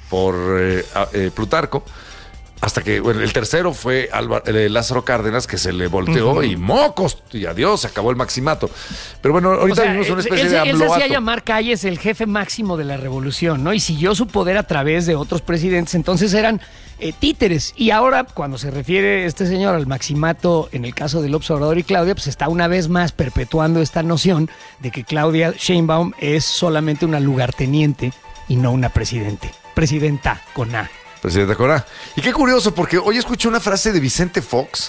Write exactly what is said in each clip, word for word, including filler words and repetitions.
por eh, eh, Plutarco. Hasta que, bueno, el tercero fue Álvaro, eh, Lázaro Cárdenas, que se le volteó uh-huh. y mocos, y adiós, se acabó el maximato. Pero bueno, ahorita o sea, vimos una especie él, de él amloato. se hacía llamar Calles el jefe máximo de la revolución, ¿no? Y siguió su poder a través de otros presidentes, entonces eran eh, títeres. Y ahora, cuando se refiere este señor al maximato, en el caso de López Obrador y Claudia, pues está una vez más perpetuando esta noción de que Claudia Sheinbaum es solamente una lugarteniente y no una presidente. Presidenta con A. Presidenta Corá. Y qué curioso, porque hoy escuché una frase de Vicente Fox.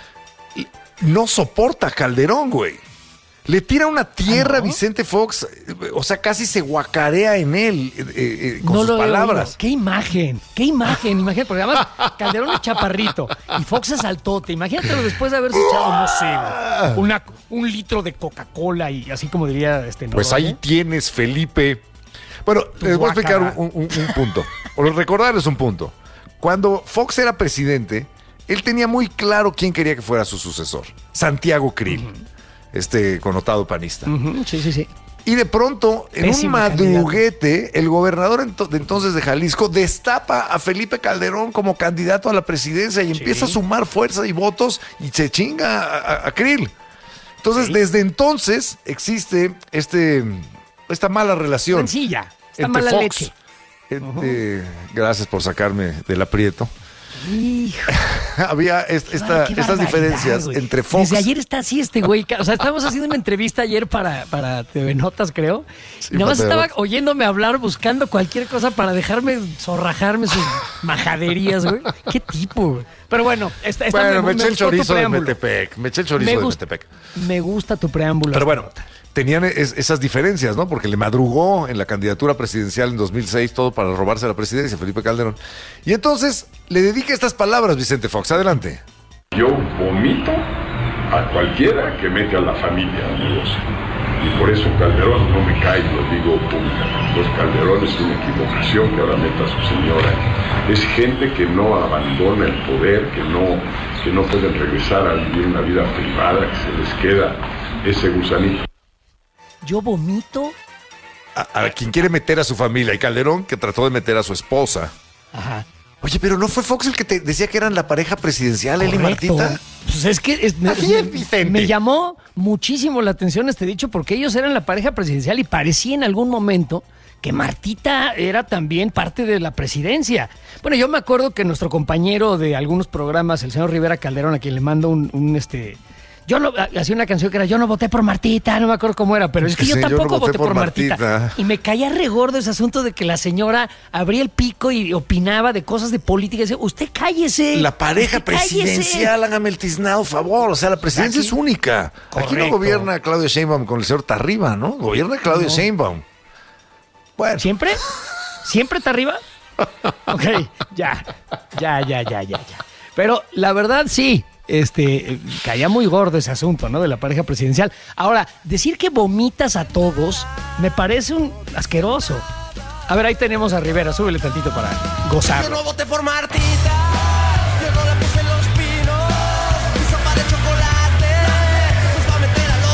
No soporta a Calderón, güey. Le tira una tierra ¿Ah, no? a Vicente Fox, o sea, casi se guacarea en él eh, eh, con no sus lo palabras. Qué imagen, qué imagen, imagínate, porque además Calderón es chaparrito y Fox es altote. Imagínatelo después de haberse echado, no sé, una, un litro de Coca-Cola y así como diría este. ¿no? Pues ahí tienes, Felipe. Bueno, tu les voy a explicar un, un, un punto, o recordarles un punto. Cuando Fox era presidente, él tenía muy claro quién quería que fuera su sucesor. Santiago Krill, uh-huh. este connotado panista. Uh-huh. Sí, sí, sí. Y de pronto, en Pésimo un madruguete, candidato. El gobernador ento- de entonces de Jalisco destapa a Felipe Calderón como candidato a la presidencia y sí. empieza a sumar fuerza y votos y se chinga a, a, a Krill. Entonces, sí. desde entonces existe este... esta mala relación. Sencilla, esta entre mala Fox, leche. Entre, uh-huh. Gracias por sacarme del aprieto. Hijo. Había est- esta, Ay, estas diferencias güey. entre Fox. Desde ayer está así este güey. O sea, estábamos haciendo una entrevista ayer para, para T V Notas, creo. Sí, nada más estaba Notas. oyéndome hablar, buscando cualquier cosa para dejarme zorrajarme sus majaderías, güey. Qué tipo, güey. Pero bueno, esta, esta bueno, me, me eché el chorizo de preámbulo. Metepec. Me eché el chorizo me de gust- Metepec. Me gusta tu preámbulo. Pero bueno, tenían es, esas diferencias, ¿no? Porque le madrugó en la candidatura presidencial en dos mil seis todo para robarse la presidencia, Felipe Calderón. Y entonces le dedica estas palabras, Vicente Fox. Adelante. Yo vomito a cualquiera que mete a la familia, amigos. Y por eso Calderón no me cae, lo digo públicamente. Pues Calderón es una equivocación que ahora meta a su señora. Es gente que no abandona el poder, que no, que no pueden regresar a vivir una vida privada, que se les queda ese gusanito. Yo vomito a, a quien quiere meter a su familia, y Calderón que trató de meter a su esposa. Ajá. Oye, pero ¿no fue Fox el que te decía que eran la pareja presidencial, él y Martita? Pues es que es, me, me, me llamó muchísimo la atención este dicho, porque ellos eran la pareja presidencial y parecía en algún momento que Martita era también parte de la presidencia. Bueno, yo me acuerdo que nuestro compañero de algunos programas, el señor Rivera Calderón, a quien le mando un, un este... Yo no, hacía una canción que era yo no voté por Martita, no me acuerdo cómo era, pero es que sí, yo tampoco yo no voté, voté por, por Martita. Martita. Y me caía regordo ese asunto de que la señora abría el pico y opinaba de cosas de política y decía, usted cállese. La pareja usted presidencial, cállese. Hágame el tiznado, favor. O sea, la presidencia Aquí, es única. Correcto. Aquí no gobierna Claudia Sheinbaum con el señor Tarriba, ¿no? Gobierna Claudia no. Sheinbaum. Bueno. ¿Siempre? ¿Siempre Tarriba? Ok, ya, ya, ya, ya, ya, ya. Pero la verdad sí. Este, caía muy gordo ese asunto, ¿no? De la pareja presidencial. Ahora, decir que vomitas a todos me parece un asqueroso. A ver, ahí tenemos a Rivera, súbele tantito para gozarlo. Yo no voté por Martita, yo no la puse en los pinos, mi sopa de chocolate nos va a meter al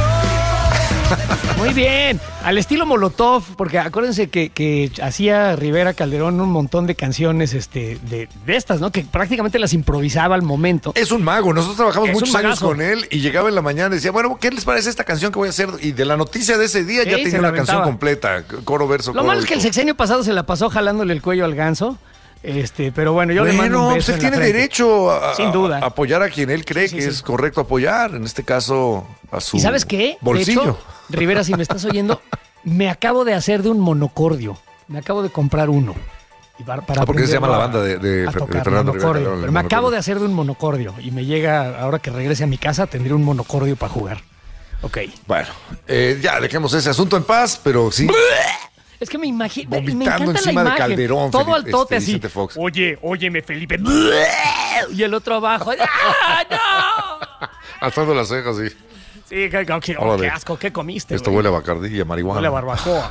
hocico. Muy bien, al estilo Molotov, porque acuérdense que, que hacía Rivera Calderón un montón de canciones este, de, de estas, ¿no? Que prácticamente las improvisaba al momento. Es un mago, nosotros trabajamos es muchos años con él y llegaba en la mañana y decía, bueno, ¿qué les parece esta canción que voy a hacer? Y de la noticia de ese día sí, ya tenía la canción completa, coro, verso, Lo coro. Lo malo es que el sexenio pasado se la pasó jalándole el cuello al ganso. Este, pero bueno, yo bueno, le mando un beso pues él en tiene la frente. derecho a, Sin duda. a apoyar a quien él cree sí, sí, que sí. es correcto apoyar, en este caso a su ¿Y sabes qué? bolsillo. De hecho, Rivera, si me estás oyendo, me acabo de hacer de un monocordio. Me acabo de comprar uno. Y para, para ah, porque se llama la banda de, de, de Fernando Rivera. Pero me monocordio. acabo de hacer de un monocordio y me llega, ahora que regrese a mi casa, tendré un monocordio para jugar. Ok. Bueno, eh, ya dejemos ese asunto en paz, pero sí. Es que me imagino. Vomitando me encanta encima la de Calderón. Todo al tote este, así. Fox. Oye, óyeme, Felipe. Y el otro abajo. ¡Ah, no! Alzando las cejas, sí. Sí, qué, qué, oh, qué asco, ¿qué comiste? Esto güey? huele a Bacardí y a marihuana. Huele a barbacoa.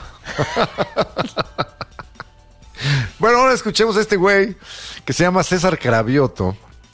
Bueno, ahora escuchemos a este güey que se llama César Cravioto.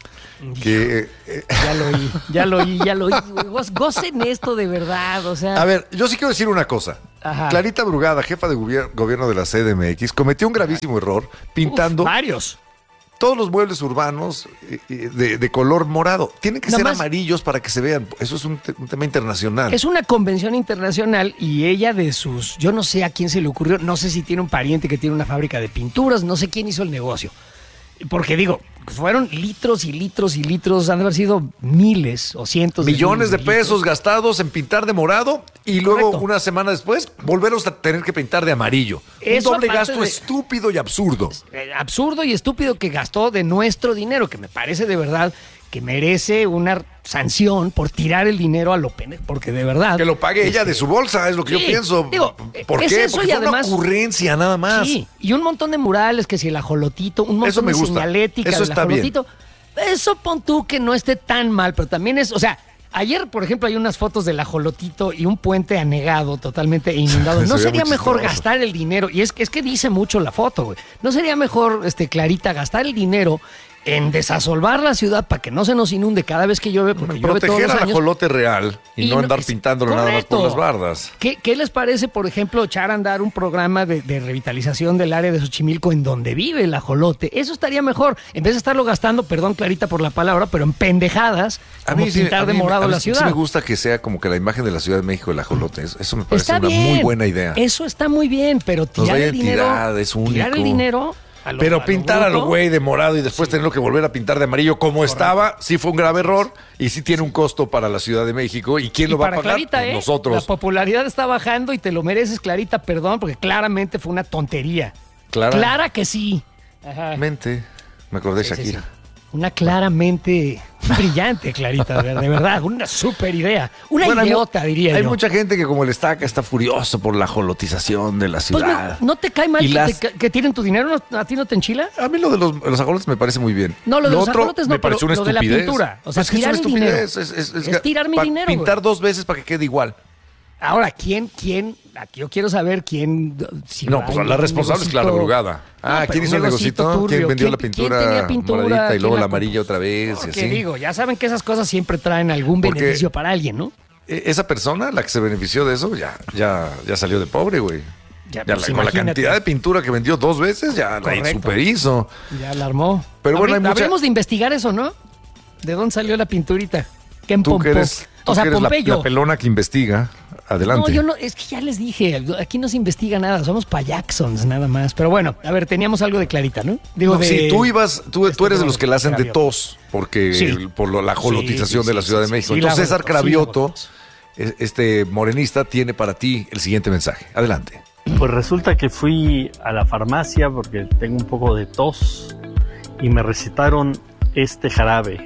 que... Eh, ya lo oí, ya lo oí, ya lo oí. Gocen esto de verdad, o sea... A ver, yo sí quiero decir una cosa. Ajá. Clarita Brugada, jefa de gobier- gobierno de la C D M X, cometió un gravísimo error pintando... Uf, varios. Todos los muebles urbanos de, de color morado. Tienen que Nada ser más, amarillos para que se vean. Eso es un, te, un tema internacional. Es una convención internacional y ella de sus... Yo no sé a quién se le ocurrió. No sé si tiene un pariente que tiene una fábrica de pinturas. No sé quién hizo el negocio. Porque digo, fueron litros y litros y litros. Han de haber sido miles o cientos millones de, de, de pesos litros. gastados en pintar de morado y luego Correcto. una semana después volverlos a tener que pintar de amarillo. Eso un doble gasto de, estúpido y absurdo. Absurdo y estúpido que gastó de nuestro dinero, que me parece de verdad que merece una sanción por tirar el dinero a lo pene, porque de verdad... Que lo pague este, ella de su bolsa, es lo que sí, yo pienso. Digo, ¿Por qué? Eso porque y fue además, una ocurrencia nada más. Sí, y un montón de murales, que si el ajolotito, un montón eso me de gusta. señalética eso del está ajolotito. Bien. Eso pon tú que no esté tan mal, pero también es, o sea... Ayer, por ejemplo, hay unas fotos del ajolotito y un puente anegado, totalmente inundado. ¿No sería mejor gastar el dinero? Y es, es que dice mucho la foto, güey. ¿No sería mejor, este, Clarita, gastar el dinero en desasolvar la ciudad para que no se nos inunde cada vez que llueve? Porque llueve todos los años. Proteger al ajolote real y, y no andar no, pintándolo nada más por las bardas. ¿Qué, ¿Qué les parece, por ejemplo, echar a andar un programa de, de revitalización del área de Xochimilco en donde vive el ajolote? Eso estaría mejor. En vez de estarlo gastando, perdón, Clarita, por la palabra, pero en pendejadas, a como mí, pintar sí, de mí, morado la ciudad. Sí me gusta que sea como que la imagen de la Ciudad de México el ajolote. Eso me parece está una bien, muy buena idea. Eso está muy bien, pero tirar el dinero... Es único. Tirar el dinero... A lo, pero a pintar lo a lo güey de morado y después sí. tenerlo que volver a pintar de amarillo como Correcto. estaba, sí fue un grave error y sí tiene un costo para la Ciudad de México. ¿Y quién y lo va a pagar? Clarita, pues ¿eh? Nosotros. La popularidad está bajando y te lo mereces, Clarita, perdón, porque claramente fue una tontería. Clara. Clara que sí. Ajá. Mente. Me acordé de sí, Shakira. Sí, sí. Una claramente brillante, Clarita, de verdad, una súper idea. Una bueno, idiota, hay, diría hay yo. Hay mucha gente que como el Estaca está furioso por la ajolotización de la ciudad. Pues no, ¿no te cae mal que, las... te, que tienen tu dinero? ¿A ti no te enchila? A mí lo de los, los ajolotes me parece muy bien. No, lo de lo los otro ajolotes no, me pareció una lo estupidez. de la pintura. O sea, es tirar es el dinero. Es, es, es, es, es tirar mi dinero, Pintar güey. dos veces para que quede igual. Ahora, ¿quién, quién? Aquí yo quiero saber quién... Si no, pues la responsable es Clara Brugada. Ah, no, ¿quién hizo el negocito? ¿Quién vendió ¿Quién, la pintura, pintura moradita y luego la, la amarilla otra vez? No, y así? ¿Qué digo? Ya saben que esas cosas siempre traen algún Porque beneficio para alguien, ¿no? Esa persona, la que se benefició de eso, ya, ya, ya salió de pobre, güey. Ya, ya pues la, con la cantidad de pintura que vendió dos veces, ya Correcto. la superhizo. Ya la armó. Pero bueno, Habrí, hay mucha... Habremos de investigar eso, ¿no? ¿De dónde salió la pinturita? ¿Qué Tú que eres, tú o sea, que eres la, la pelona que investiga. Adelante. No, yo no, es que ya les dije, aquí no se investiga nada, somos payaxons nada más. Pero bueno, a ver, teníamos algo de Clarita, ¿no? Digo, no, de, sí, tú ibas, tú, tú eres de los que la hacen de tos, porque sí. por lo, la jolotización sí, sí, de la Ciudad sí, de México. Sí, Entonces César Cravioto, sí, este morenista, tiene para ti el siguiente mensaje. Adelante. Pues resulta que fui a la farmacia porque tengo un poco de tos y me recetaron este jarabe,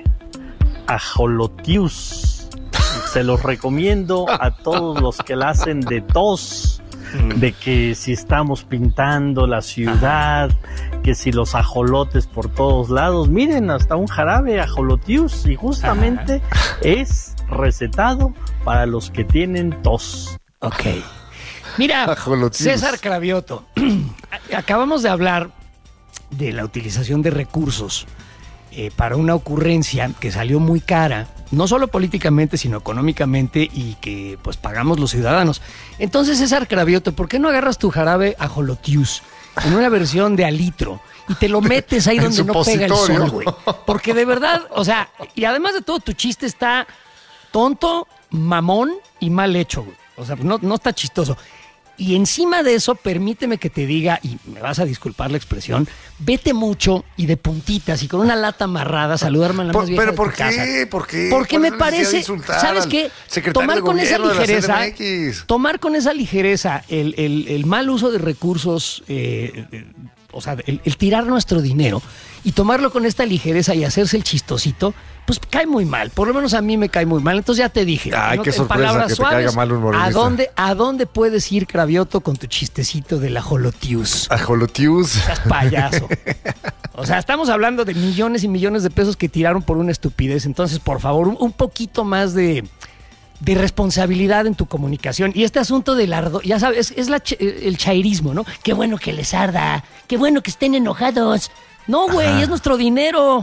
Ajolotius. Se los recomiendo a todos los que la hacen de tos, de que si estamos pintando la ciudad, que si los ajolotes por todos lados, miren, hasta un jarabe Ajolotius, y justamente es recetado para los que tienen tos. Ok. Mira, César Cravioto, acabamos de hablar de la utilización de recursos eh, para una ocurrencia que salió muy cara, no solo políticamente, sino económicamente, y que pues pagamos los ciudadanos. Entonces, César Cravioto, ¿por qué no agarras tu jarabe Ajolotius en una versión de alitro y te lo metes ahí donde no pega el sol, güey? Porque de verdad, o sea, y además de todo, tu chiste está tonto, mamón y mal hecho, güey. O sea, no, no está chistoso. Y encima de eso, permíteme que te diga, y me vas a disculpar la expresión, vete mucho y de puntitas y con una lata amarrada, saludarme a la más vieja ¿Pero de por tu qué? casa. ¿Por qué? Porque me parece, ¿sabes qué? Tomar con esa ligereza, tomar con esa ligereza el, el, el mal uso de recursos, eh, eh, o sea, el, el tirar nuestro dinero y tomarlo con esta ligereza y hacerse el chistosito, pues cae muy mal. Por lo menos a mí me cae muy mal. Entonces ya te dije. Ay, ¿no? qué En sorpresa palabras que suaves, te caiga mal un morenista. ¿A dónde, ¿A dónde puedes ir, Cravioto, con tu chistecito del Ajolotius? Ajolotius. Estás payaso. O sea, estamos hablando de millones y millones de pesos que tiraron por una estupidez. Entonces, por favor, un, un poquito más de... de responsabilidad en tu comunicación. Y este asunto del ardo, ya sabes, es, es la, el chairismo, ¿no? Qué bueno que les arda, qué bueno que estén enojados. No, güey, es nuestro dinero.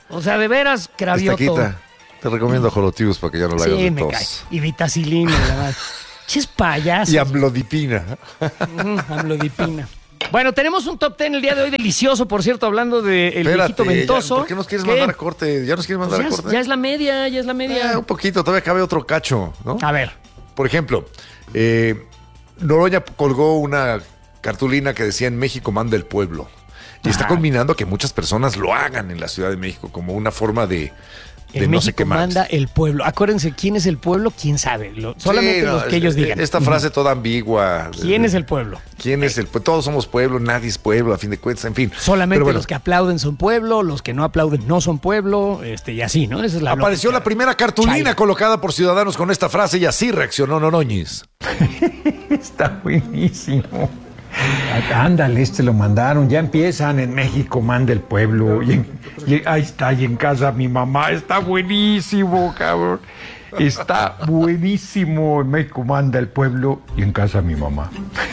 O sea, de veras, Cravioto. Estaquita, te recomiendo ajolotius para que ya no la hagas Sí, de me tos. cae. Y vitacilina, la verdad. Ches payasos. Y amlodipina. Ujú, amlodipina. Bueno, tenemos un top ten el día de hoy delicioso, por cierto, hablando del de viejito ventoso. Ya, ¿por qué nos quieres ¿Qué? mandar a corte? ¿Ya nos quieres mandar Pues a ya, corte? ya es la media, ya es la media. Eh, un poquito, todavía cabe otro cacho, ¿no? A ver. Por ejemplo, eh, Noroña colgó una cartulina que decía: en México manda el pueblo. Y Ajá. está combinando que muchas personas lo hagan en la Ciudad de México como una forma de, de En no México sé qué más. manda el pueblo. Acuérdense, ¿quién es el pueblo? ¿Quién sabe? Lo- solamente Sí, no, los que ellos digan. Esta frase toda ambigua. ¿Quién es el pueblo? ¿Quién es el pueblo? Todos somos pueblo, nadie es pueblo, a fin de cuentas, en fin. Solamente Pero bueno, los que aplauden son pueblo, los que no aplauden no son pueblo, este, y así, ¿no? Esa es la apareció lógica. la primera cartulina Chaira. colocada por Ciudadanos con esta frase y así reaccionó Noroñis. Está buenísimo. Ándale, este lo mandaron. Ya empiezan. En México manda el pueblo. Y, en- y ahí está, y en casa mi mamá. Está buenísimo, cabrón. Está buenísimo. En México manda el pueblo y en casa mi mamá.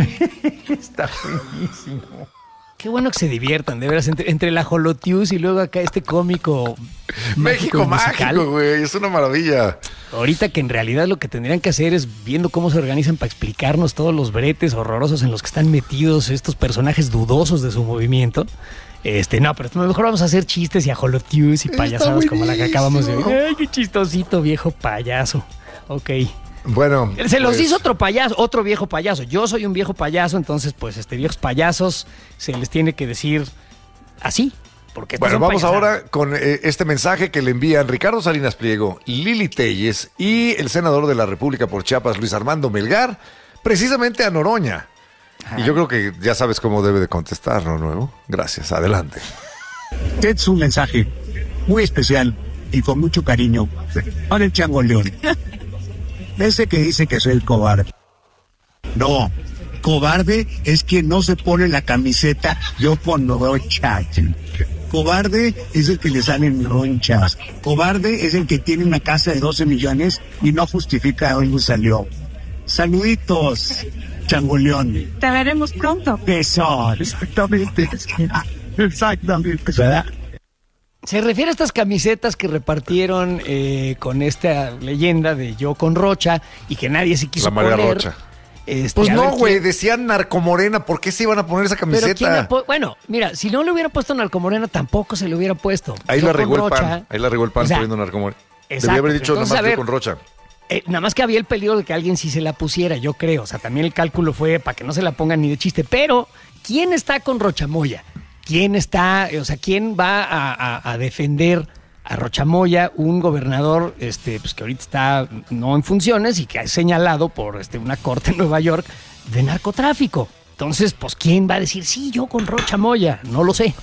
Está buenísimo. Qué bueno que se diviertan, de veras, entre, entre la Jolotius y luego acá este cómico México musical. mágico, güey, es una maravilla. Ahorita que en realidad lo que tendrían que hacer es viendo cómo se organizan para explicarnos todos los bretes horrorosos en los que están metidos estos personajes dudosos de su movimiento. Este, no, pero mejor vamos a hacer chistes y ajolotius y Está payasadas como la que acabamos de buenísimo. oír. Ay, qué chistosito, viejo payaso. Ok. Bueno. Se los pues, hizo otro payaso, otro viejo payaso. Yo soy un viejo payaso, entonces, pues, este viejos payasos se les tiene que decir así. Porque estas Bueno, son vamos payasadas. ahora con eh, este mensaje que le envían Ricardo Salinas Pliego, Lili Telles y el senador de la República por Chiapas, Luis Armando Melgar, precisamente a Noroña. Ajá. Y yo creo que ya sabes cómo debe de contestar, ¿no, Nuevo? Gracias, adelante. Este es un mensaje muy especial y con mucho cariño para el Chango León. Ese que dice que soy el cobarde. No, cobarde es quien no se pone la camiseta yo con ronchas. Cobarde es el que le salen ronchas. Cobarde es el que tiene una casa de doce millones y no justifica dónde salió. Saluditos, Chango León. Te veremos pronto. Eso, exactamente. Exactamente, ¿verdad? Se refiere a estas camisetas que repartieron eh, con esta leyenda de yo con Rocha y que nadie se quiso La María poner. Rocha. Este, Pues a no, ver güey, quién- decían narcomorena, ¿por qué se iban a poner esa Pero ¿quién camiseta? la po- bueno, mira, si no le hubiera puesto Narcomorena, tampoco se le hubiera puesto. Ahí Yo la con regó el Rocha, pan, ahí la regó el pan o sea, poniendo narcomorena. exacto, Debía haber dicho entonces, nada a más yo ver, con Rocha. Eh, nada más que había el peligro de que alguien sí se la pusiera, yo creo. O sea, también el cálculo fue para que no se la pongan ni de chiste. Pero, ¿quién está con Rochamoya? ¿Quién está, o sea, quién va a, a- a defender a Rochamoya, un gobernador este, pues, que ahorita está no en funciones y que ha señalado por este, una corte en Nueva York de narcotráfico? Entonces, pues, ¿quién va a decir, sí, yo con Rochamoya? No lo sé.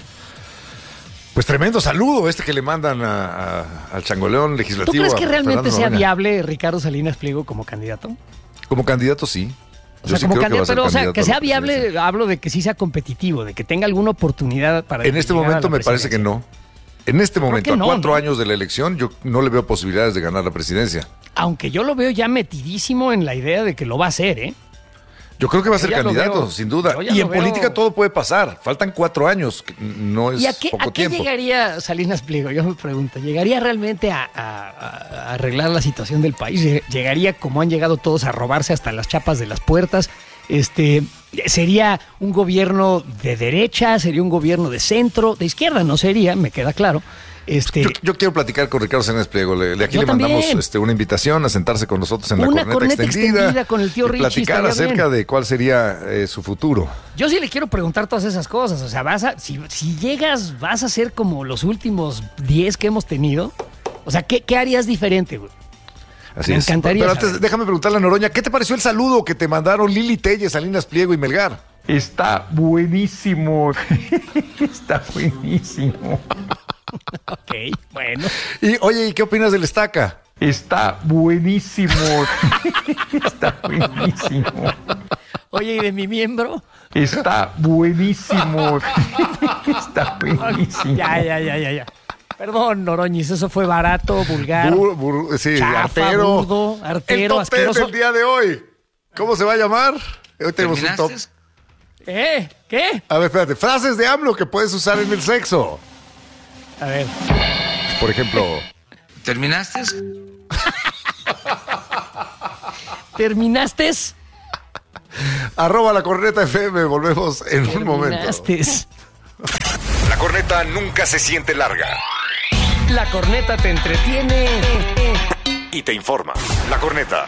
Pues tremendo saludo este que le mandan a- a- al changoleón ¿Tú legislativo. crees que a realmente Fernando sea Noroña. viable Ricardo Salinas Pliego como candidato? Como candidato, sí. O Yo sea, sí como creo que va a candidato, ser pero o sea, candidato que a la sea viable, presidencia. hablo de que sí sea competitivo, de que tenga alguna oportunidad para En este llegar a momento la me parece que presidencia. no. En este momento, que a no, cuatro no? años de la elección, yo no le veo posibilidades de ganar la presidencia. Aunque yo lo veo ya metidísimo en la idea de que lo va a hacer, ¿eh? Yo creo que va a Yo ser ya lo candidato, veo. sin duda. Yo ya Y lo en veo. política todo puede pasar. Faltan cuatro años, que no es ¿Y a qué, poco a qué tiempo. llegaría Salinas Pliego? Yo me pregunto, ¿llegaría realmente a, a- a arreglar la situación del país? ¿Llegaría como han llegado todos a robarse hasta las chapas de las puertas? Este, ¿sería un gobierno de derecha? ¿Sería un gobierno de centro? De izquierda no sería, me queda claro. Este, Yo, yo quiero platicar con Ricardo Salinas Pliego. Le, le- aquí Yo le mandamos también. este, una invitación a sentarse con nosotros en la Una corneta, corneta extendida, extendida con el tío y Richie, platicar estaría acerca bien. de cuál sería eh, su futuro. Yo sí le quiero preguntar todas esas cosas. O sea, vas a, si, si llegas, vas a ser como los últimos diez que hemos tenido. O sea, ¿qué, qué harías diferente, güey? Así Me es. encantaría Pero antes, saber. déjame preguntarle a Noroña, ¿qué te pareció el saludo que te mandaron Lili Telles, Salinas Pliego y Melgar? Está buenísimo. Está buenísimo. Ok, bueno. Y oye, ¿y qué opinas del Estaca? Está buenísimo. Está buenísimo. Oye, ¿y de mi miembro? Está buenísimo. Está buenísimo. Ya, ya, ya, ya, ya. Perdón, Noroñis, eso fue barato, vulgar, Bur- bur- sí, chafa, artero. burdo, artero, el top ten asqueroso. del día de hoy. ¿Cómo se va a llamar? Hoy tenemos un top. ¿Eh? ¿Qué? A ver, espérate. Frases de AMLO que puedes usar en el sexo. A ver. Por ejemplo... ¿Terminaste? ¿Terminaste? Arroba La Corneta F M, volvemos en un momento. La corneta nunca se siente larga. La corneta te entretiene y te informa. La Corneta.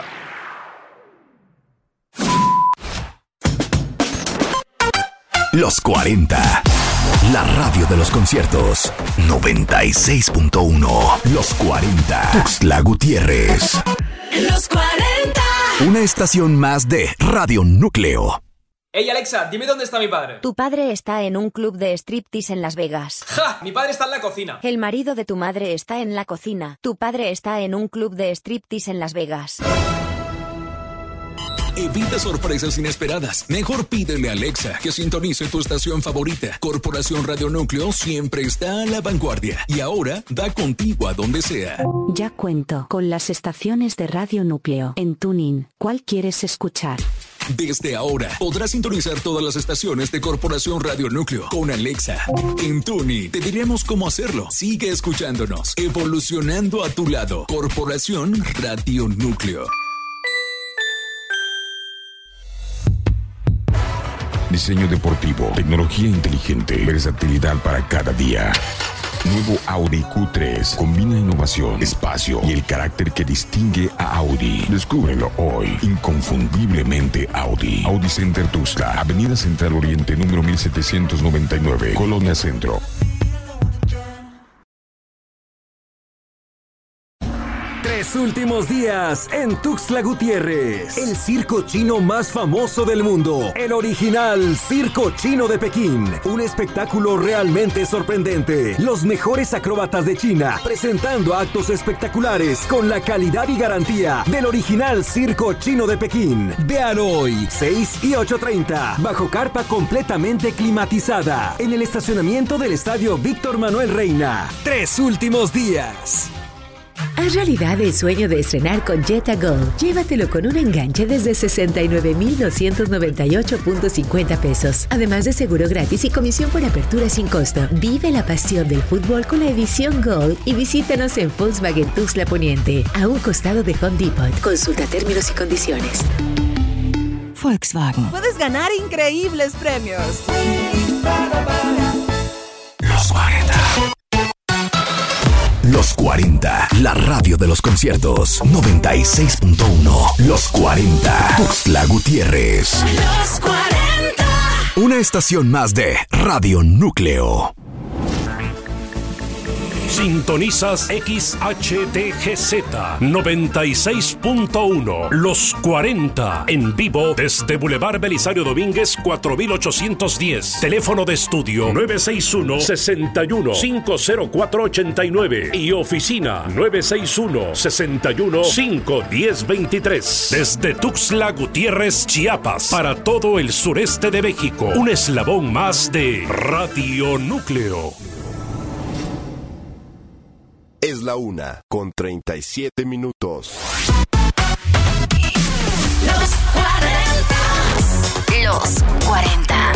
Los cuarenta. La radio de los conciertos. noventa y seis punto uno. Los cuarenta. Tuxtla Gutiérrez. Los cuarenta. Una estación más de Radio Núcleo. Hey Alexa, dime dónde está mi padre. Tu padre está en un club de striptease en Las Vegas. ¡Ja! Mi padre está en la cocina. El marido de tu madre está en la cocina. Tu padre está en un club de striptease en Las Vegas. Evita sorpresas inesperadas. Mejor pídele a Alexa que sintonice tu estación favorita. Corporación Radio Núcleo siempre está a la vanguardia. Y ahora da contigo a donde sea. Ya cuento con las estaciones de Radio Núcleo en TuneIn. ¿Cuál quieres escuchar? Desde ahora podrás sintonizar todas las estaciones de Corporación Radio Núcleo con Alexa. En TuneIn te diremos cómo hacerlo. Sigue escuchándonos, evolucionando a tu lado. Corporación Radio Núcleo. Diseño deportivo, tecnología inteligente, versatilidad para cada día. Nuevo Audi Q tres combina innovación, espacio y el carácter que distingue a Audi. Descúbrelo hoy. Inconfundiblemente Audi. Audi Center Tuxtla, Avenida Central Oriente, número mil setecientos noventa y nueve, Colonia Centro. Tres últimos días en Tuxtla Gutiérrez. El circo chino más famoso del mundo. El original Circo Chino de Pekín. Un espectáculo realmente sorprendente. Los mejores acróbatas de China presentando actos espectaculares con la calidad y garantía del original Circo Chino de Pekín. Vean hoy, seis y ocho treinta, bajo carpa completamente climatizada, en el estacionamiento del Estadio Víctor Manuel Reina. Tres últimos días. Haz realidad el sueño de estrenar con Jetta Gold. Llévatelo con un enganche desde sesenta y nueve mil doscientos noventa y ocho punto cincuenta pesos. Además de seguro gratis y comisión por apertura sin costo. Vive la pasión del fútbol con la edición Gold y visítanos en Volkswagen Tuxtla Poniente, a un costado de Home Depot. Consulta términos y condiciones. Volkswagen. Puedes ganar increíbles premios. Los cuarenta. Los cuarenta, la radio de los conciertos. noventa y seis punto uno. Los cuarenta. Tuxtla Gutiérrez. Los cuarenta. Una estación más de Radio Núcleo. Sintonizas X H T G Z noventa y seis punto uno. Los cuarenta. En vivo desde Boulevard Belisario Domínguez cuatro mil ochocientos diez. Teléfono de estudio nueve seis uno, seis uno, cinco cero cuatro, ocho nueve. Y oficina nueve seis uno, seis uno, cinco uno cero, veintitrés. Desde Tuxtla Gutiérrez, Chiapas. Para todo el sureste de México. Un eslabón más de Radio Núcleo. Es la una con treinta y siete minutos. Los cuarenta. Los cuarenta.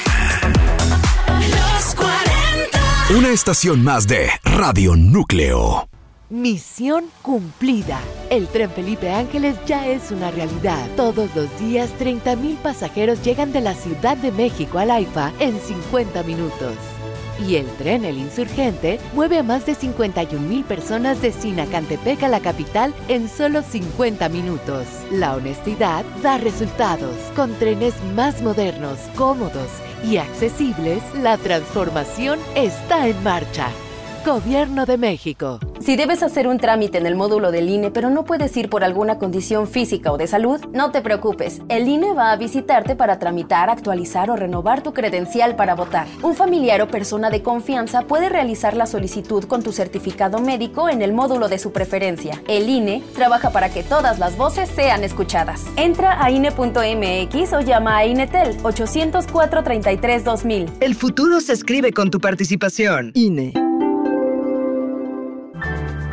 Los cuarenta. Una estación más de Radio Núcleo. Misión cumplida. El tren Felipe Ángeles ya es una realidad. Todos los días, treinta mil pasajeros llegan de la Ciudad de México al AIFA en cincuenta minutos. Y el tren El Insurgente mueve a más de cincuenta y un mil personas de Sinacantepec a la capital en solo cincuenta minutos. La honestidad da resultados. Con trenes más modernos, cómodos y accesibles, la transformación está en marcha. Gobierno de México. Si debes hacer un trámite en el módulo del I N E, pero no puedes ir por alguna condición física o de salud, no te preocupes. El I N E va a visitarte para tramitar, actualizar o renovar tu credencial para votar. Un familiar o persona de confianza puede realizar la solicitud con tu certificado médico en el módulo de su preferencia. El I N E trabaja para que todas las voces sean escuchadas. Entra a I N E punto M X o llama a INETEL ocho cero cuatro, treinta y tres, dos mil. El futuro se escribe con tu participación. I N E.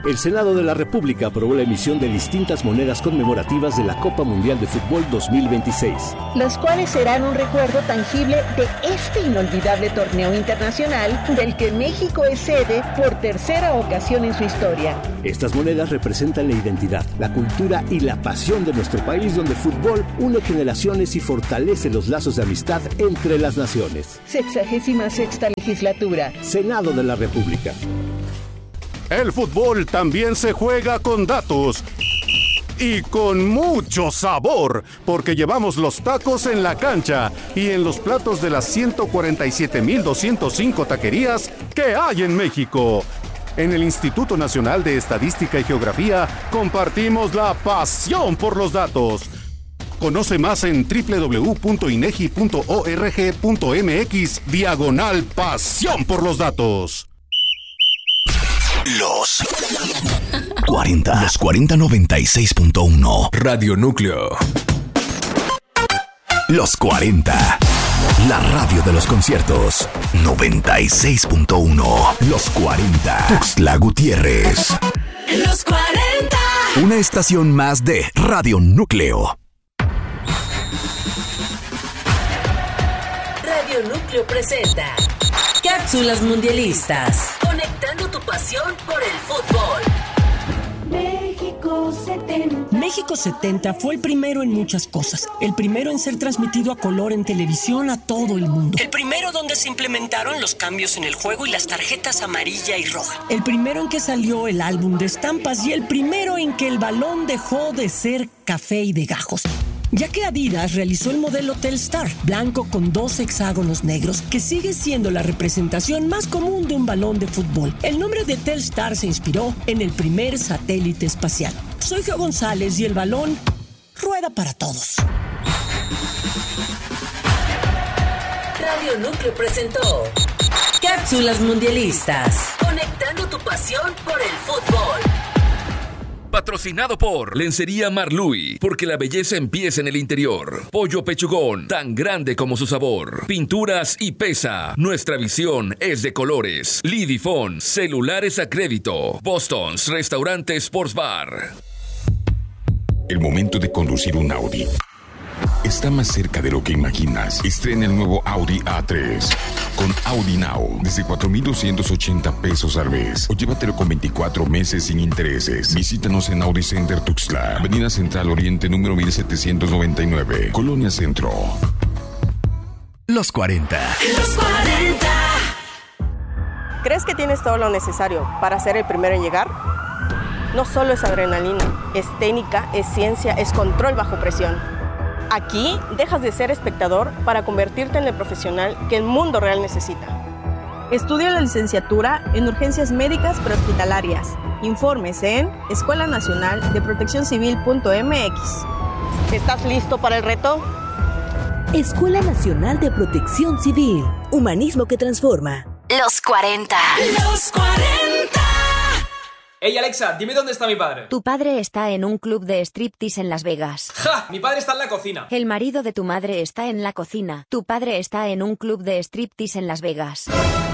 El Senado de la República aprobó la emisión de distintas monedas conmemorativas de la Copa Mundial de Fútbol dos mil veintiséis. Las cuales serán un recuerdo tangible de este inolvidable torneo internacional del que México es sede por tercera ocasión en su historia. Estas monedas representan la identidad, la cultura y la pasión de nuestro país, donde el fútbol une generaciones y fortalece los lazos de amistad entre las naciones. Sexagésima sexta legislatura. Senado de la República. El fútbol también se juega con datos y con mucho sabor, porque llevamos los tacos en la cancha y en los platos de las ciento cuarenta y siete mil doscientos cinco taquerías que hay en México. En el Instituto Nacional de Estadística y Geografía compartimos la pasión por los datos. Conoce más en doble u doble u doble u punto inegi punto org punto mx diagonal pasión por los datos. Los cuarenta. Los cuarenta noventa y seis punto uno. Radio Núcleo. Los cuarenta. La radio de los conciertos. noventa y seis punto uno. Los cuarenta. Tuxtla Gutiérrez. Los cuarenta. Una estación más de Radio Núcleo. Radio Núcleo presenta Cápsulas Mundialistas. Conectando tu pasión por el fútbol. México setenta. México setenta fue el primero en muchas cosas. El primero en ser transmitido a color en televisión a todo el mundo. El primero donde se implementaron los cambios en el juego y las tarjetas amarilla y roja. El primero en que salió el álbum de estampas y el primero en que el balón dejó de ser café y de gajos. Ya que Adidas realizó el modelo Telstar, blanco con dos hexágonos negros, que sigue siendo la representación más común de un balón de fútbol. El nombre de Telstar se inspiró en el primer satélite espacial. Soy Geo González y el balón rueda para todos. Radio Núcleo presentó Cápsulas Mundialistas. Conectando tu pasión por el fútbol. Patrocinado por Lencería Marluy, porque la belleza empieza en el interior. Pollo Pechugón, tan grande como su sabor. Pinturas y Pesa, nuestra visión es de colores. Lidifón, celulares a crédito. Boston's, restaurante Sports Bar. El momento de conducir un Audi está más cerca de lo que imaginas. Estrena el nuevo Audi A tres con Audi Now desde cuatro mil doscientos ochenta pesos al mes, o llévatelo con veinticuatro meses sin intereses. Visítanos en Audi Center Tuxtla, Avenida Central Oriente número mil setecientos noventa y nueve, Colonia Centro. Los cuarenta. Los cuarenta. ¿Crees que tienes todo lo necesario para ser el primero en llegar? No solo es adrenalina, es técnica, es ciencia, es control bajo presión. Aquí dejas de ser espectador para convertirte en el profesional que el mundo real necesita. Estudia la licenciatura en urgencias médicas prehospitalarias. Informes en escuela nacional de protección civil punto m x. ¿Estás listo para el reto? Escuela Nacional de Protección Civil. Humanismo que transforma. Los cuarenta. Los cuarenta. Ey, Alexa, dime dónde está mi padre. Tu padre está en un club de striptease en Las Vegas. ¡Ja! Mi padre está en la cocina. El marido de tu madre está en la cocina. Tu padre está en un club de striptease en Las Vegas.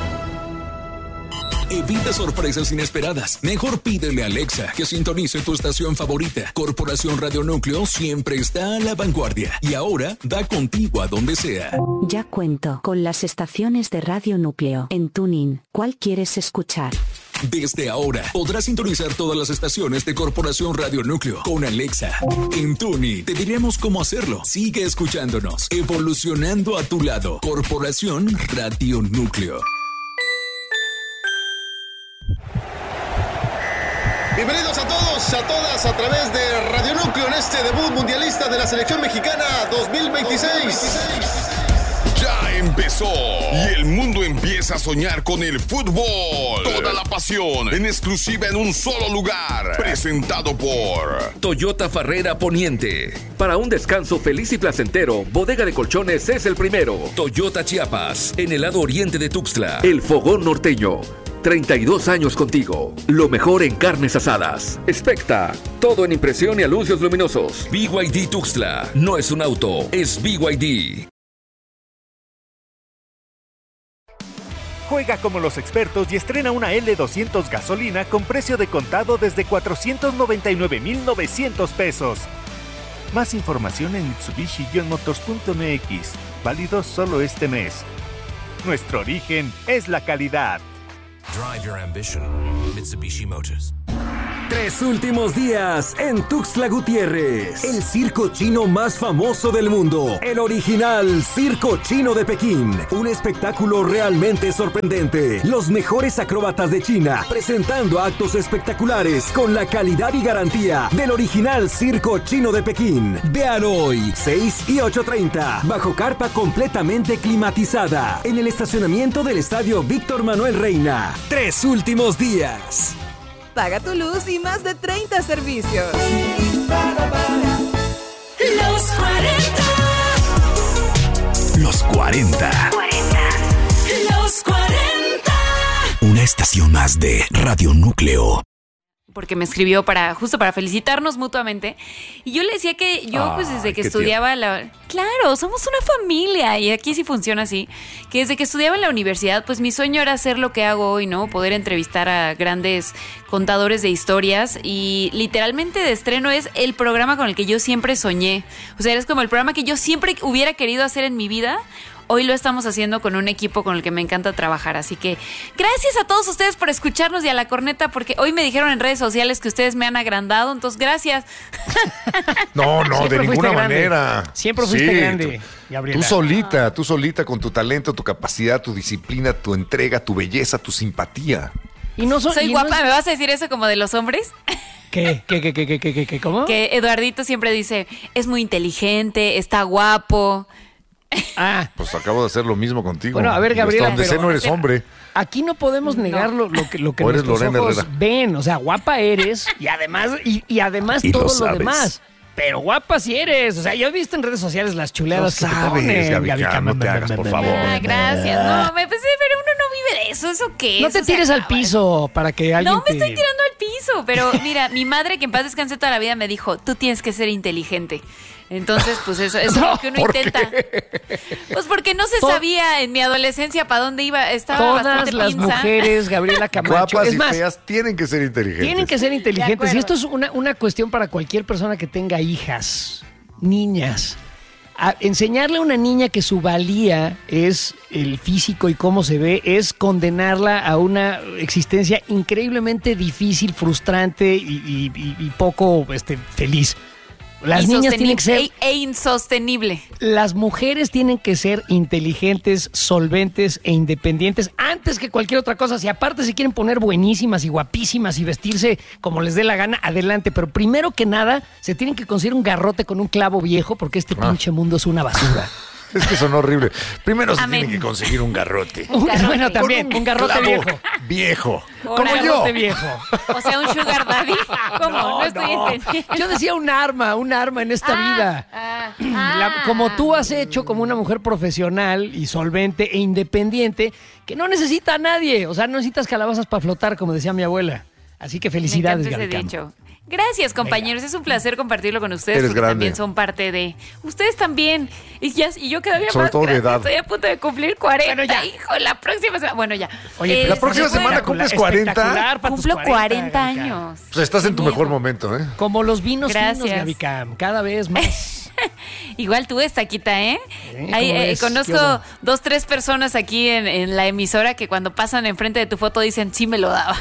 Evita sorpresas inesperadas. Mejor pídele a Alexa que sintonice tu estación favorita. Corporación Radio Núcleo siempre está a la vanguardia y ahora da contigo a donde sea. Ya cuento con las estaciones de Radio Núcleo en TuneIn. ¿Cuál quieres escuchar? Desde ahora podrás sintonizar todas las estaciones de Corporación Radio Núcleo con Alexa. En TuneIn te diremos cómo hacerlo. Sigue escuchándonos, evolucionando a tu lado. Corporación Radio Núcleo. Bienvenidos a todos, a todas, a través de Radio Núcleo en este debut mundialista de la selección mexicana dos mil veintiséis. Ya empezó y el mundo empieza a soñar con el fútbol. Toda la pasión en exclusiva en un solo lugar. Presentado por Toyota Farrera Poniente. Para un descanso feliz y placentero, Bodega de Colchones es el primero. Toyota Chiapas, en el lado oriente de Tuxtla. El Fogón Norteño. treinta y dos años contigo. Lo mejor en carnes asadas. Specta. Todo en impresión y anuncios luminosos. B Y D Tuxtla. No es un auto, es B Y D. Juega como los expertos y estrena una L doscientos gasolina con precio de contado desde cuatrocientos noventa y nueve mil novecientos pesos. Más información en mitsubishi motors punto m x. Válido solo este mes. Nuestro origen es la calidad. Drive your ambition. Mitsubishi Motors. Tres últimos días en Tuxtla Gutiérrez. El circo chino más famoso del mundo. El original Circo Chino de Pekín. Un espectáculo realmente sorprendente. Los mejores acróbatas de China presentando actos espectaculares con la calidad y garantía del original Circo Chino de Pekín. Vean hoy, seis y ocho treinta, bajo carpa completamente climatizada, en el estacionamiento del Estadio Víctor Manuel Reina. Tres últimos días. Paga tu luz y más de treinta servicios. Los cuarenta. Los cuarenta. Los cuarenta. Una estación más de Radio Núcleo. Porque me escribió para justo para felicitarnos mutuamente. Y yo le decía que yo, pues desde que estudiaba la... Claro, somos una familia y aquí sí funciona así. Que desde que estudiaba en la universidad, pues mi sueño era hacer lo que hago hoy, ¿no? Poder entrevistar a grandes contadores de historias. Y literalmente de estreno es el programa con el que yo siempre soñé. O sea, es como el programa que yo siempre hubiera querido hacer en mi vida. Hoy lo estamos haciendo con un equipo con el que me encanta trabajar. Así que gracias a todos ustedes por escucharnos y a la corneta, porque hoy me dijeron en redes sociales que ustedes me han agrandado. Entonces, gracias. No, no, Siempre de ninguna grande. manera. Siempre fuiste Sí, grande, tú- Gabriela. Tú solita, tú solita con tu talento, tu capacidad, tu disciplina, tu entrega, tu belleza, tu simpatía. Y no so- Soy y no guapa, es- ¿me vas a decir eso como de los hombres? ¿Qué? ¿Qué, qué, qué, qué, qué, qué, qué? ¿Cómo? Que Eduardito siempre dice, es muy inteligente, está guapo. Ah, Pues acabo de hacer lo mismo contigo. Bueno, a ver, Y hasta Gabriela, donde pero- sé no eres hombre. aquí no podemos negar lo, lo que, lo que O eres nuestros Lorena ojos Herrera. ven. O sea, guapa eres y además, y, y además Y lo todo lo, sabes. demás. Pero guapa sí eres. O sea, ya viste en redes sociales las chuleadas Lo que te sabes, ponen, Gaby Gaby Cam, Cam. no te hagas, por favor. Ah, gracias. No, me pues, sí, pero uno no vive de eso. ¿Eso qué es? No te O sea, tires al piso para que alguien No me te... estoy tirando al piso, pero mira, mi madre, que en paz descanse toda la vida, me dijo, tú tienes que ser inteligente. Entonces, pues eso, eso es lo que uno ¿por intenta. Pues porque no se To- sabía en mi adolescencia para dónde iba. Estaba Todas bastante las pinza. mujeres, Gabriela Camacho. Guapas es y más, feas tienen que ser inteligentes. tienen que ser De inteligentes. acuerdo. Y esto es una, una cuestión para cualquier persona que tenga hijas, niñas. A enseñarle a una niña que su valía es el físico y cómo se ve, es condenarla a una existencia increíblemente difícil, frustrante y, y- y- y poco este, feliz. Las Y niñas tienen que ser... sostenible- E, e insostenible. Las mujeres tienen que ser inteligentes, solventes e independientes antes que cualquier otra cosa. Si aparte se quieren poner buenísimas y guapísimas y vestirse como les dé la gana, adelante. Pero primero que nada, se tienen que conseguir un garrote con un clavo viejo porque este Ah. pinche mundo es una basura. Es que son horribles. Primero se Amén. tienen que conseguir un garrote. Un- bueno, también, un garrote clavo viejo. Viejo. Un Como yo. Garrote viejo. O sea, un sugar daddy. ¿Cómo? No, No, estoy no. entendiendo. Yo decía un arma, un arma en esta vida. Ah, La- como tú has hecho como una mujer profesional y solvente e independiente que no necesita a nadie. O sea, no necesitas calabazas para flotar, como decía mi abuela. Así que Me felicidades, encanta ese Gaby Cam. dicho. Gracias, compañeros. Es un placer compartirlo con ustedes. Eres porque grande. también son parte de... Ustedes también. Y, ya, y yo todavía Sobre más todo de grande. edad. Estoy a punto de cumplir cuarenta. Bueno, ya. Hijo, la próxima semana... Bueno, ya. Oye, Eh, la próxima bueno, semana cumples cuarenta. Espectacular para tus Cumplo cuarenta Gaby Cam. años. Pues estás en tu Mi mejor hijo. momento, ¿eh? Como los vinos Gracias. finos, Gaby Cam, cada vez más. Igual tú, Estaquita, ¿eh? ¿Eh? Hay, ¿Cómo eh, ves? ¿Qué conozco hubo? dos, tres personas aquí en, en la emisora que cuando pasan enfrente de tu foto dicen, sí me lo daba.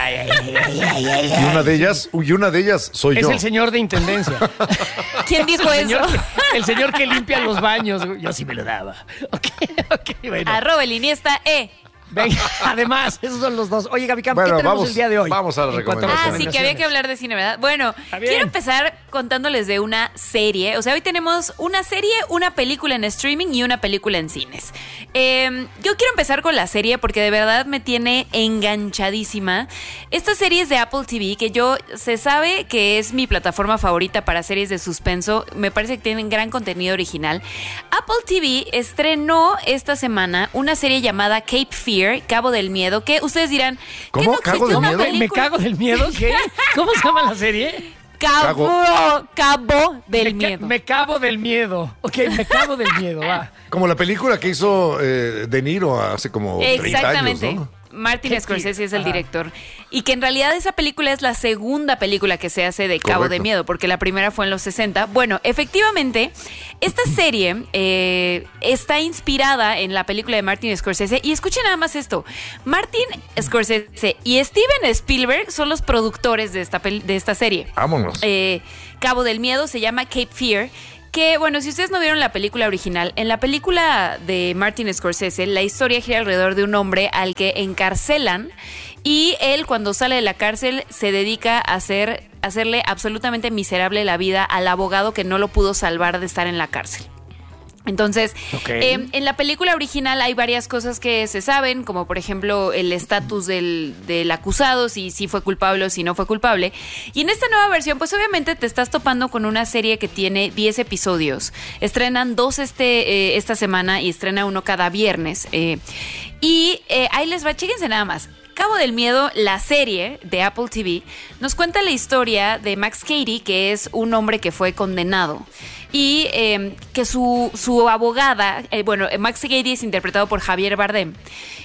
Y una de ellas, y una de ellas soy Es yo. el señor de intendencia. ¿Quién dijo el eso? señor, el señor que limpia los baños. Yo sí me lo daba. Ok, ok, bueno. Arroba el Iniesta, E. Venga, además, esos son los dos. Oye, Gaby Cam, Bueno, ¿qué tenemos vamos- el día de hoy? vamos a las En cuanto recomendaciones. Ah, sí, que había que hablar de cine, ¿verdad? Bueno, bien. quiero empezar contándoles de una serie. O sea, hoy tenemos una serie, una película en streaming y una película en cines. Eh, yo quiero empezar con la serie porque de verdad me tiene enganchadísima. Esta serie es de Apple T V, que yo se sabe que es mi plataforma favorita para series de suspenso. Me parece que tienen gran contenido original. Apple T V estrenó esta semana una serie llamada Cape Fear, Cabo del Miedo, que ustedes dirán, ¿qué ¿Cómo? no ¿Cabo existió del una Miedo? ¿Me película? cago del miedo? ¿Qué? ¿Cómo se llama la serie? Cabo, Cago. cabo del me, miedo. Me cabo del miedo. Ok, me cabo del miedo, va. Como la película que hizo eh, De Niro hace como Exactamente. treinta años, ¿no? Martin Scorsese es el Ajá. director. Y que en realidad esa película es la segunda película que se hace de Cabo Correcto. de Miedo, porque la primera fue en los sesenta. Bueno, efectivamente, esta serie eh, está inspirada en la película de Martin Scorsese. Y escuchen nada más esto. Martin Scorsese y Steven Spielberg son los productores de esta, pel- de esta serie. Vámonos. Eh, Cabo del Miedo se llama Cape Fear. Que, bueno, si ustedes no vieron la película original, en la película de Martin Scorsese, la historia gira alrededor de un hombre al que encarcelan y él, cuando sale de la cárcel, se dedica a hacer, hacerle absolutamente miserable la vida al abogado que no lo pudo salvar de estar en la cárcel. Entonces, Okay. eh, en la película original hay varias cosas que se saben, como por ejemplo el estatus del, del acusado, si, si fue culpable o si no fue culpable. Y en esta nueva versión, pues obviamente te estás topando con una serie que tiene diez episodios. Estrenan dos este, eh, esta semana y estrena uno cada viernes. Eh, y eh, ahí les va, chéquense nada más. Cabo del Miedo, la serie de Apple T V, nos cuenta la historia de Max Cady, que es un hombre que fue condenado. Y eh, que su, su abogada, eh, bueno, Max Cady es interpretado por Javier Bardem.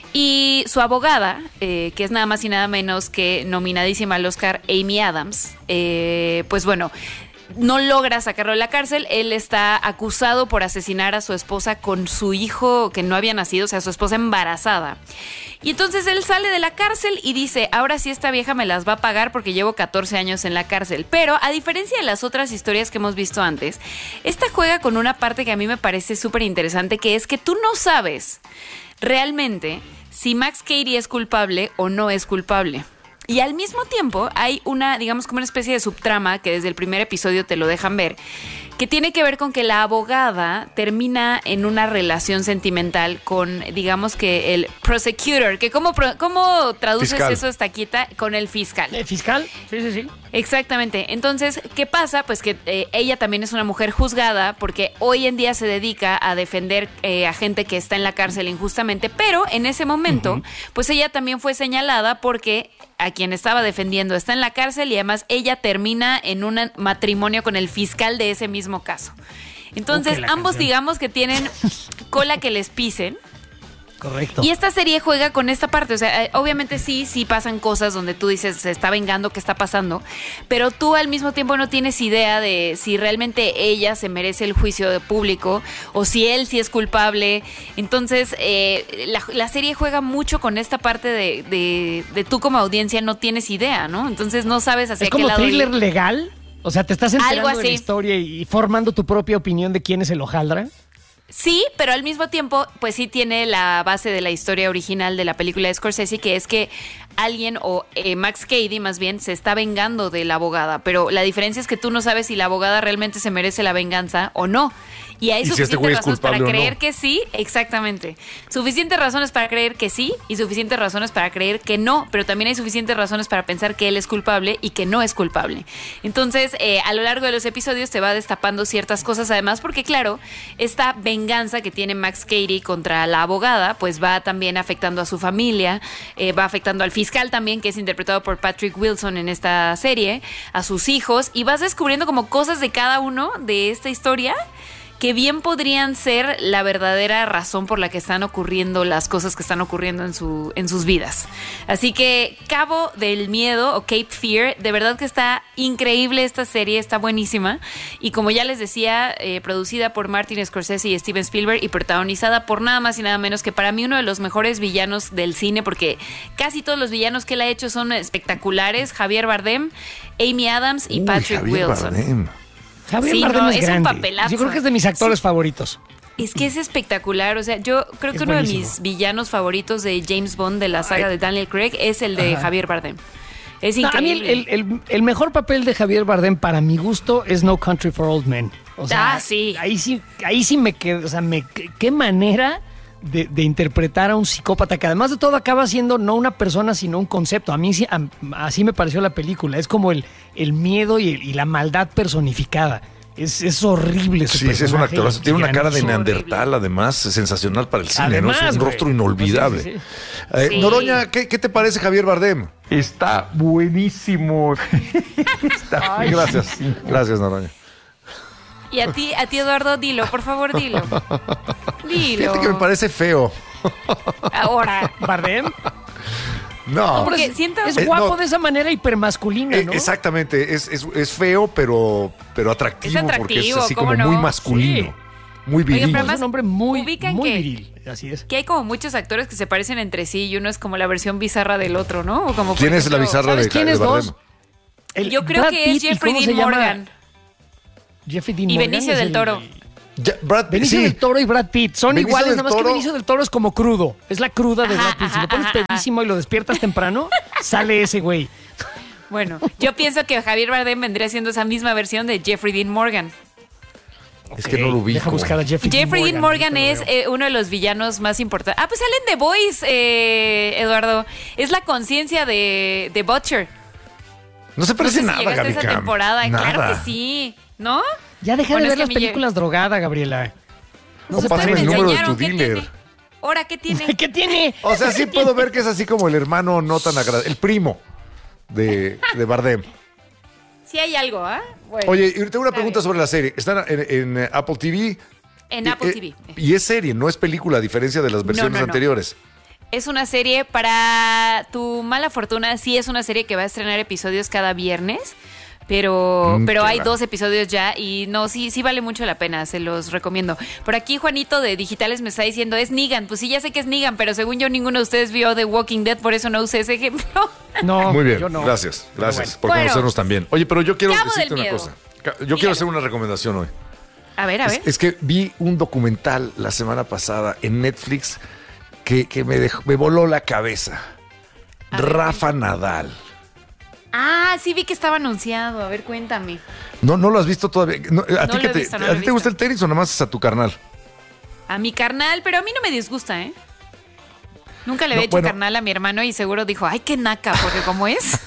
Y su abogada, eh, que es nada más y nada menos que nominadísima al Oscar, Amy Adams, eh, pues bueno, no logra sacarlo de la cárcel. Él está acusado por asesinar a su esposa con su hijo que no había nacido, o sea, su esposa embarazada. Y entonces él sale de la cárcel y dice, ahora sí esta vieja me las va a pagar porque llevo catorce años en la cárcel. Pero a diferencia de las otras historias que hemos visto antes, esta juega con una parte que a mí me parece súper interesante, que es que tú no sabes realmente si Max Cady es culpable o no es culpable. Y al mismo tiempo hay una, digamos, como una especie de subtrama que desde el primer episodio te lo dejan ver, que tiene que ver con que la abogada termina en una relación sentimental con, digamos que el prosecutor, que ¿cómo, cómo traduces Fiscal. eso esta quita? Con el fiscal. ¿El fiscal? Sí, sí, sí. Exactamente. Entonces, ¿qué pasa? Pues que eh, ella también es una mujer juzgada porque hoy en día se dedica a defender eh, a gente que está en la cárcel injustamente, pero en ese momento, uh-huh. pues ella también fue señalada porque a quien estaba defendiendo está en la cárcel y además ella termina en un matrimonio con el fiscal de ese mismo caso. Entonces, okay, ambos canción. digamos que tienen cola que les pisen. Correcto. Y esta serie juega con esta parte, o sea, obviamente sí, sí pasan cosas donde tú dices, se está vengando, ¿qué está pasando? Pero tú al mismo tiempo no tienes idea de si realmente ella se merece el juicio de público o si él sí es culpable. Entonces, eh, la, la serie juega mucho con esta parte de, de, de tú como audiencia no tienes idea, ¿no? Entonces no sabes hacia ¿Es qué como lado thriller ir. legal? O sea, ¿te estás enterando Algo de la así. historia y formando tu propia opinión de quién es el hojaldra? Sí, pero al mismo tiempo, pues sí tiene la base de la historia original de la película de Scorsese, que es que alguien, o eh, Max Cady más bien, se está vengando de la abogada. Pero la diferencia es que tú no sabes si la abogada realmente se merece la venganza o no. Y hay ¿Y si suficientes este güey es razones para culpable o creer no? que sí, exactamente. Suficientes razones para creer que sí y suficientes razones para creer que no, pero también hay suficientes razones para pensar que él es culpable y que no es culpable. Entonces, eh, a lo largo de los episodios te va destapando ciertas cosas, además, porque claro, esta venganza que tiene Max Cady contra la abogada, pues va también afectando a su familia, eh, va afectando al fiscal también, que es interpretado por Patrick Wilson en esta serie, a sus hijos, y vas descubriendo como cosas de cada uno de esta historia que bien podrían ser la verdadera razón por la que están ocurriendo las cosas que están ocurriendo en su en sus vidas. Así que Cabo del Miedo o Cape Fear, de verdad que está increíble esta serie, está buenísima. Y como ya les decía, eh, producida por Martin Scorsese y Steven Spielberg y protagonizada por nada más y nada menos que para mí uno de los mejores villanos del cine, porque casi todos los villanos que él ha hecho son espectaculares. Javier Bardem, Amy Adams y Uy, Patrick Javier Wilson. Bardem. Javier Sí, Bardem no, es es un grande. papelazo. Yo creo que es de mis actores favoritos. Es que es espectacular, o sea, yo creo que Es uno buenísimo. de mis villanos favoritos de James Bond, de la saga de Daniel Craig, es el de Ajá. Javier Bardem. Es No, a mí el, increíble. el- el- el mejor papel de Javier Bardem para mi gusto es No Country for Old Men. O sea, Ah, sí. Ahí sí, ahí sí me quedo, o sea, me, qué, qué manera de, de interpretar a un psicópata que además de todo acaba siendo no una persona sino un concepto. A mí sí, a- así me pareció la película. Es como el, el miedo y, el- y la maldad personificada. Es, es horrible su Sí, sí, es un personaje. actorazo. Tiene una cara de Grandísimo. neandertal, además, sensacional para el cine, Además, ¿no? Es un güey. rostro inolvidable. Sí, sí, Eh, Sí. Noroña, ¿qué, ¿qué te parece Javier Bardem? Está buenísimo. Está Ay, gracias. Gracias, Noroña. Y a ti, a ti, Eduardo, dilo, por favor, dilo. Dilo. Fíjate que me parece feo. Ahora. ¿Bardem? No. Porque siento... Es Eh, guapo no. de esa manera hipermasculina, Eh, ¿no? exactamente, es, es, es feo, pero, pero atractivo, Es porque es atractivo, así ¿cómo como no? muy masculino, Sí. muy Oye, viril. pero Es además, un hombre muy, ubican muy que- viril. Así es. Que hay como muchos actores que se parecen entre sí y uno es como la versión bizarra del otro, ¿no? O como, por ¿Quién es la ejemplo, bizarra ¿Sabes de quién de es Bardem? dos? El Yo creo Brad que Pitt, es ¿y Jeffrey cómo Dean se llama? Morgan. Jeffrey Dean Y Morgan Benicio es del el- Toro. Ya, Brad- Benicio sí. del Toro y Brad Pitt son Benicio iguales, del nada más que Toro- Benicio del Toro es como crudo. Es la cruda de Brad Pitt. Si lo pones pedísimo y lo despiertas temprano, sale ese güey. Bueno, yo pienso que Javier Bardem vendría siendo esa misma versión de Jeffrey Dean Morgan. Es que no lo ubico. Deja buscar a Jeffrey, Jeffrey Dean Morgan ahorita es lo veo. eh, uno de los villanos más importantes. Ah, pues salen The Boys, eh, Eduardo. Es la conciencia de, de Butcher. No se parece no sé si nada, llegaste a Gaby esa Cam. temporada. Nada. Claro que sí, ¿no? Ya deja Bueno, de es ver que las me películas drogada, Gabriela. No, se pásame parece. el me número de enseñaron, tu ¿qué dealer. tiene? Ahora, ¿qué tiene? ¿Qué tiene? O sea, sí puedo ver que es así como el hermano no tan agradable, el primo de, de Bardem. Sí hay algo, ¿ah? Bueno, Oye, y tengo una está pregunta bien. sobre la serie. Está en, en, eh, Apple T V. En Eh, Apple eh, T V. Y es serie, no es película, a diferencia de las versiones no, no. anteriores. Es una serie para tu mala fortuna. Sí, es una serie que va a estrenar episodios cada viernes. Pero, Mm, pero qué hay va. dos episodios ya y no, sí, sí vale mucho la pena, se los recomiendo. Por aquí Juanito de Digitales me está diciendo, es Negan. Pues sí, ya sé que es Negan, pero según yo ninguno de ustedes vio The Walking Dead, por eso no usé ese ejemplo. No, Muy bien, yo no. gracias, gracias bueno. por Bueno. conocernos también. Oye, pero yo quiero Cabo decirte del una Miedo. cosa. Ca- Yo Dígalo. quiero hacer una recomendación hoy. A ver, a Es, ver. es que vi un documental la semana pasada en Netflix que, que me, dejó- me voló la cabeza. A ver, Rafa Nadal. Ah, sí vi que estaba anunciado. A ver, cuéntame. No, no lo has visto todavía. No, ¿A No ti, lo que he te, visto, no ¿a lo he ti te gusta visto. el tenis o nada más es a tu carnal? A mi carnal, pero a mí no me disgusta, ¿eh? Nunca le No, había hecho bueno. carnal a mi hermano y seguro dijo, ay, qué naca, porque como es.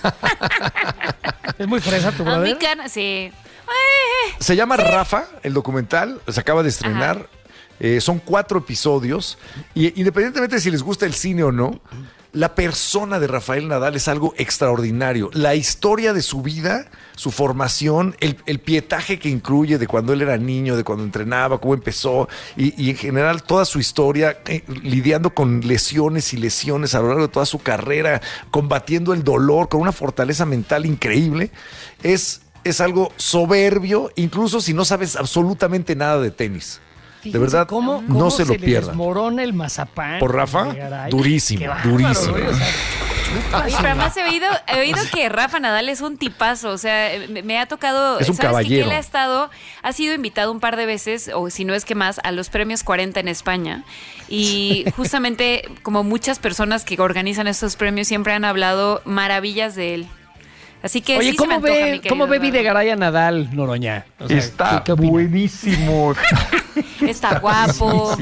Es muy fresa tu A mi brother. carnal, sí. Se llama Rafa, el documental, se acaba de estrenar. Eh, son cuatro episodios. Y independientemente de si les gusta el cine o no, la persona de Rafael Nadal es algo extraordinario. La historia de su vida, su formación, el, el pietaje que incluye de cuando él era niño, de cuando entrenaba, cómo empezó, y, y en general toda su historia, eh, lidiando con lesiones y lesiones a lo largo de toda su carrera, combatiendo el dolor con una fortaleza mental increíble, es, es algo soberbio, incluso si no sabes absolutamente nada de tenis. Fíjense De verdad, cómo, no cómo se lo le pierdan. desmorona el mazapán. Por Rafa, de Garay. durísimo, Qué bárbaro, durísimo. güey, o sea, Oye, pero además he oído, he oído que Rafa Nadal es un tipazo, o sea, me, me ha tocado, Es un ¿sabes qué? caballero. Que él ha estado, ha sido invitado un par de veces, o si no es que más, a los premios cuarenta en España. Y justamente, como muchas personas que organizan estos premios, siempre han hablado maravillas de él. Así que Oye, sí se me ¿cómo antoja, mi ve, querido cómo ve Eduardo. Videgaray a Nadal, Noroña? O sea, Está ¿qué- qué opina? buenísimo. Está guapo.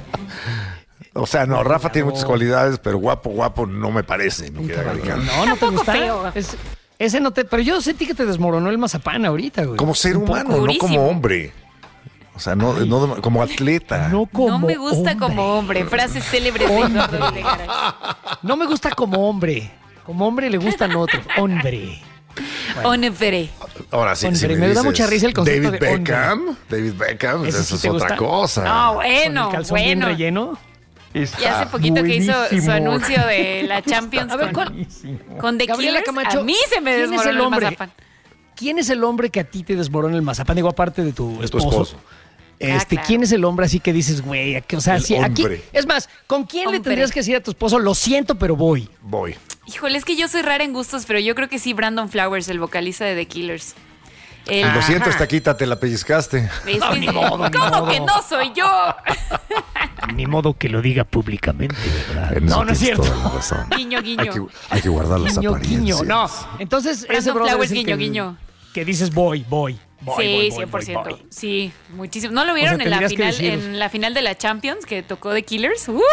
O sea, no, Rafa tiene muchas cualidades, pero guapo, guapo no me parece, mi querida Gaby Cam. No, no te Tampoco gusta. feo. Es- ese no te. Pero yo sentí que te desmoronó el mazapán ahorita, güey. Como ser Un poco. humano, no Durísimo. como hombre. O sea, no, no de- como atleta. No como No me gusta hombre. como hombre. Frases célebres de Eduardo Videgaray. No me gusta como hombre. Como hombre le gustan otros. Hombre. Hombre. Ahora sí, Hombre, si me me, da dices mucha risa el concepto David de hombre. Beckham, David Beckham, ¿Ese eso sí es te otra gusta? cosa. No, Con bueno, el calzón bien bueno. relleno. Y hace poquito que hizo su anuncio de la Champions A ver, con, ¿cuál- con The Gabriela Killers, Camacho, a mí se me ¿quién es desmoronó el el, hombre? mazapán. ¿Quién es el hombre que a ti te desmorona el mazapán? Digo, aparte de tu Tu esposo. esposo. Este, Ah, claro. ¿quién es el hombre así que dices, güey, aquí- o sea, El sí, aquí, hombre. es más, ¿con quién le Hombre. tendrías que decir a tu esposo, lo siento, pero voy? Voy. Híjole, es que yo soy rara en gustos, pero yo creo que sí, Brandon Flowers, el vocalista de The Killers. El- Lo siento, Ajá. esta quita te la pellizcaste. Es No, que- ni modo, ni ¿Cómo modo. que no soy yo? Ni modo que lo diga públicamente, ¿verdad? En eso No, no es tienes cierto. toda la razón. Guiño, Hay guiño. que, hay que guardar las Guiño, apariencias. guiño. No, entonces ese Brandon brother Flowers, es el guiño, que, guiño. que dices, voy, voy. voy, Sí, voy, voy, cien por ciento. voy, voy. Sí, muchísimo. ¿No lo vieron O sea, en, la tendrías que final, decir- en la final de la Champions que tocó The Killers? Uf,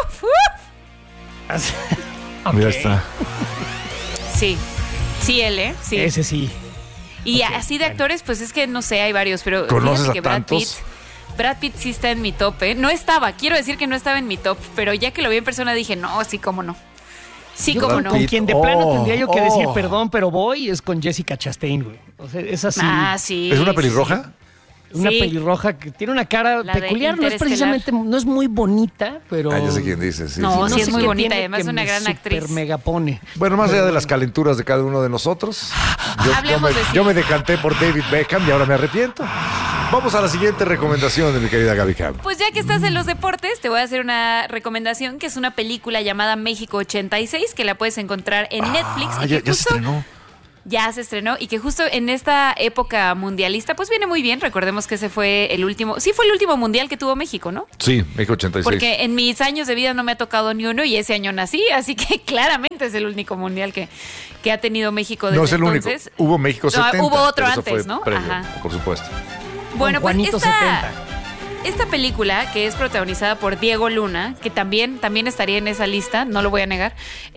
uf. Ok. Mira está. Sí, sí, él, ¿eh? Sí. Ese sí. Y Ok, así de bueno. actores, pues es que no sé, hay varios, pero ¿Conoces fíjate a que Brad tantos? Pitt, Brad Pitt sí está en mi top, ¿eh? No estaba, quiero decir que no estaba en mi top, pero ya que lo vi en persona dije, no, sí, cómo no. Sí, Yo cómo con, no. con quien de plano Oh, tendría yo que oh. decir perdón, pero voy, es con Jessica Chastain, güey. O sea, es así. Ah, sí. ¿Es una pelirroja? Una Sí. pelirroja que tiene una cara La de peculiar, no es Interestelar. precisamente, no es muy bonita, pero... Ah, ya sé quién dice, sí. No, sí, sí es sí. muy qué bonita, tiene además que es una me gran actriz. super mega pone. Bueno, más Pero allá de las calenturas de cada uno de nosotros, yo, yo Hablemos me, de sí. yo me decanté por David Beckham y ahora me arrepiento. Vamos a la siguiente recomendación de mi querida Gaby Cam. Pues ya que estás en los deportes, te voy a hacer una recomendación que es una película llamada México ochenta y seis, que la puedes encontrar en Netflix. Ah, y ya, que ya se justo- estrenó. Ya se estrenó y que justo en esta época mundialista, pues viene muy bien. Recordemos que ese fue el último, sí fue el último mundial que tuvo México, ¿no? Sí, México ochenta y seis. Porque en mis años de vida no me ha tocado ni uno y ese año nací, así que claramente es el único mundial que, que ha tenido México desde No es el entonces. único. Hubo México No, setenta. hubo otro pero eso antes, fue ¿no? previo, Ajá. por supuesto. Bueno, pues Juanito esta, setenta. esta película, que es protagonizada por Diego Luna, que también, también estaría en esa lista, no lo voy a negar,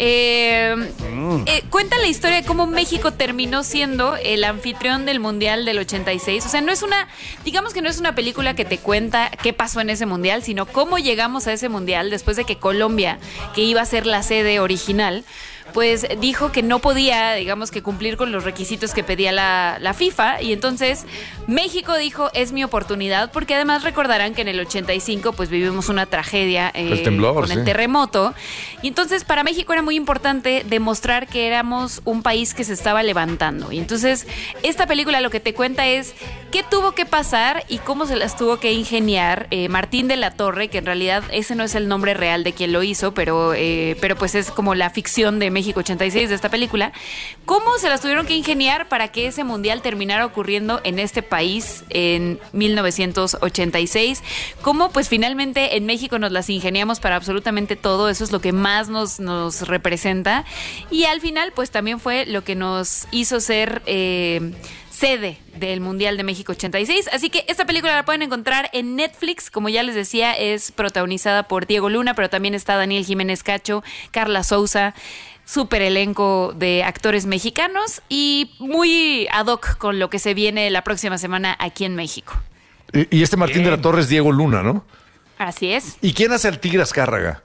eh, Mm. eh, cuenta la historia de cómo México terminó siendo el anfitrión del Mundial del ochenta y seis. O sea, no es una, digamos que no es una película que te cuenta qué pasó en ese Mundial, sino cómo llegamos a ese Mundial después de que Colombia, que iba a ser la sede original, pues dijo que no podía, digamos que cumplir con los requisitos que pedía la, la FIFA, y entonces México dijo, es mi oportunidad, porque además recordarán que en el ochenta y cinco pues vivimos una tragedia eh, El temblor, con sí. el terremoto, y entonces para México era muy importante demostrar que éramos un país que se estaba levantando, y entonces esta película lo que te cuenta es qué tuvo que pasar y cómo se las tuvo que ingeniar eh, Martín de la Torre, que en realidad ese no es el nombre real de quien lo hizo, pero, eh, pero pues es como la ficción de México ochenta y seis de esta película, cómo se las tuvieron que ingeniar para que ese mundial terminara ocurriendo en este país en mil novecientos ochenta y seis, cómo pues finalmente en México nos las ingeniamos para absolutamente todo, eso es lo que más nos, nos representa, y al final pues también fue lo que nos hizo ser eh, sede del Mundial de México ochenta y seis. Así que esta película la pueden encontrar en Netflix. Como ya les decía, es protagonizada por Diego Luna, pero también está Daniel Jiménez Cacho, Carla Souza, súper elenco de actores mexicanos y muy ad hoc con lo que se viene la próxima semana aquí en México. Y, y este Martín de la Torre es Diego Luna, ¿no? Así es. ¿Y quién hace al Tigre Azcárraga?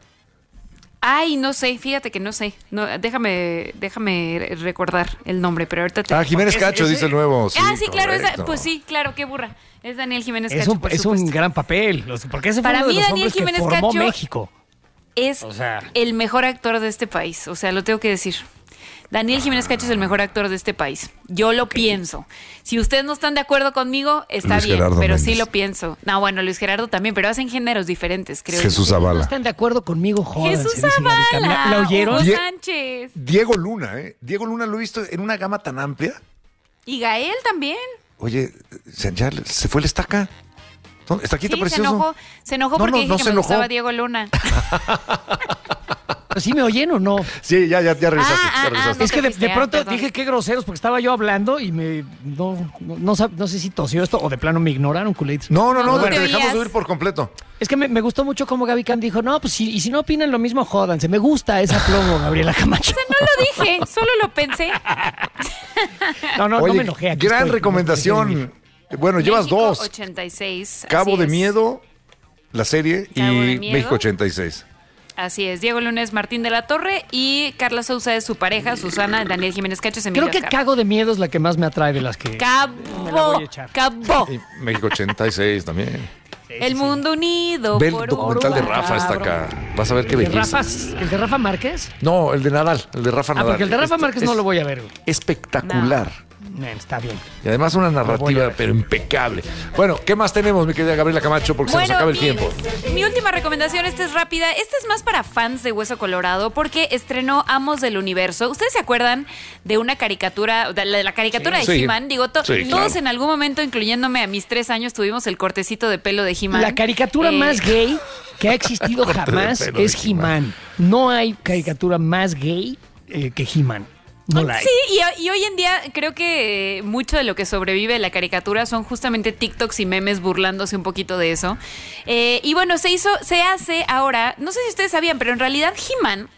Ay, no sé, fíjate que no sé. No, déjame, déjame recordar el nombre, pero ahorita te... Ah, Jiménez Cacho, ese- dice el nuevo. Sí, ah, sí, claro, esa- correcto. pues sí, claro, qué burra. Es Daniel Jiménez Es Cacho, un, por es un supuesto. gran papel, o sea, porque ese fue Para uno de mí, los Daniel hombres que Jiménez formó Cacho- México. Es O sea- el mejor actor de este país, o sea, lo tengo que decir. Daniel Jiménez Cacho es el mejor actor de este país. Yo lo pienso. Si ustedes no están de acuerdo conmigo, está Luis bien, Gerardo pero sí Méndez. lo pienso. No, bueno, Luis Gerardo también, pero hacen géneros diferentes, creo. Jesús yo. No Zavala. están de acuerdo conmigo, jódanse, Jesús dice Gaby Cam. ¿La, Zavala. la oyeron? Hugo Die- Sánchez. Diego Luna, ¿eh? Diego Luna lo he visto en una gama tan amplia. Y Gael también. Oye, se, ya se fue el estaca. ¿Dónde? Estaquita Sí, se precioso. enojó, se enojó No, porque no, dije no que se me enojó. gustaba Diego Luna. ¿Sí me oyen o no? Sí, ya, ya, ya regresaste. Ah, ya ah, regresaste. no Es que de, fuiste, de ah, pronto perdón. dije qué groseros porque estaba yo hablando y me no, no, no, sab- no sé si tosió esto o de plano me ignoraron, culitos. No, no, no, No te te dejamos oías. oír por completo. Es que me, me gustó mucho como Gaby Cam dijo, no, pues si, y si no opinan lo mismo, jódanse. Me gusta esa plomo, Gabriela Camacho. No lo dije, solo lo pensé. No, no, Oye, no me enojé. aquí gran estoy. recomendación. Bueno, llevas México dos. ochenta y seis. Cabo así de es. Miedo, la serie, Cabo y de Miedo. México ochenta y seis. Así es, Diego Luna es Martín de la Torre y Carla Souza es su pareja, Susana, Daniel Jiménez Cacho es Emilio Creo que Azcárraga. Cago de Miedo es la que más me atrae de las que me la Cabo, voy a echar. Cabo. Y México ochenta y seis también. El mundo unido. Ve el por documental de un Rafa, está acá. Vas a ver qué ¿El de, belleza. Rafa, ¿El de Rafa Márquez? No, el de Nadal, el de Rafa Ah, Nadal. porque el de Rafa Este Márquez es no lo voy a ver. güey. Espectacular. No, está bien. Y además una voy a narrativa, ver. pero impecable. Bueno, ¿qué más tenemos, mi querida Gabriela Camacho? Porque se nos acaba el mi, tiempo. Mi última recomendación, esta es rápida. Esta es más para fans de Hueso Colorado porque estrenó Amos del Universo. ¿Ustedes se acuerdan de una caricatura, de la, de la caricatura Sí. de Sí. He-Man? Digo, to- Sí, todos claro. en algún momento, incluyéndome a mis tres años, tuvimos el cortecito de pelo de He-Man. La caricatura Eh, más gay que ha existido Corte de jamás pelo de es He-Man. No hay caricatura más gay eh, que He-Man. No la hay. Sí, y, y hoy en día creo que eh, mucho de lo que sobrevive de la caricatura son justamente TikToks y memes burlándose un poquito de eso. Eh, y bueno, se hizo, se hace ahora, no sé si ustedes sabían, pero en realidad He-Man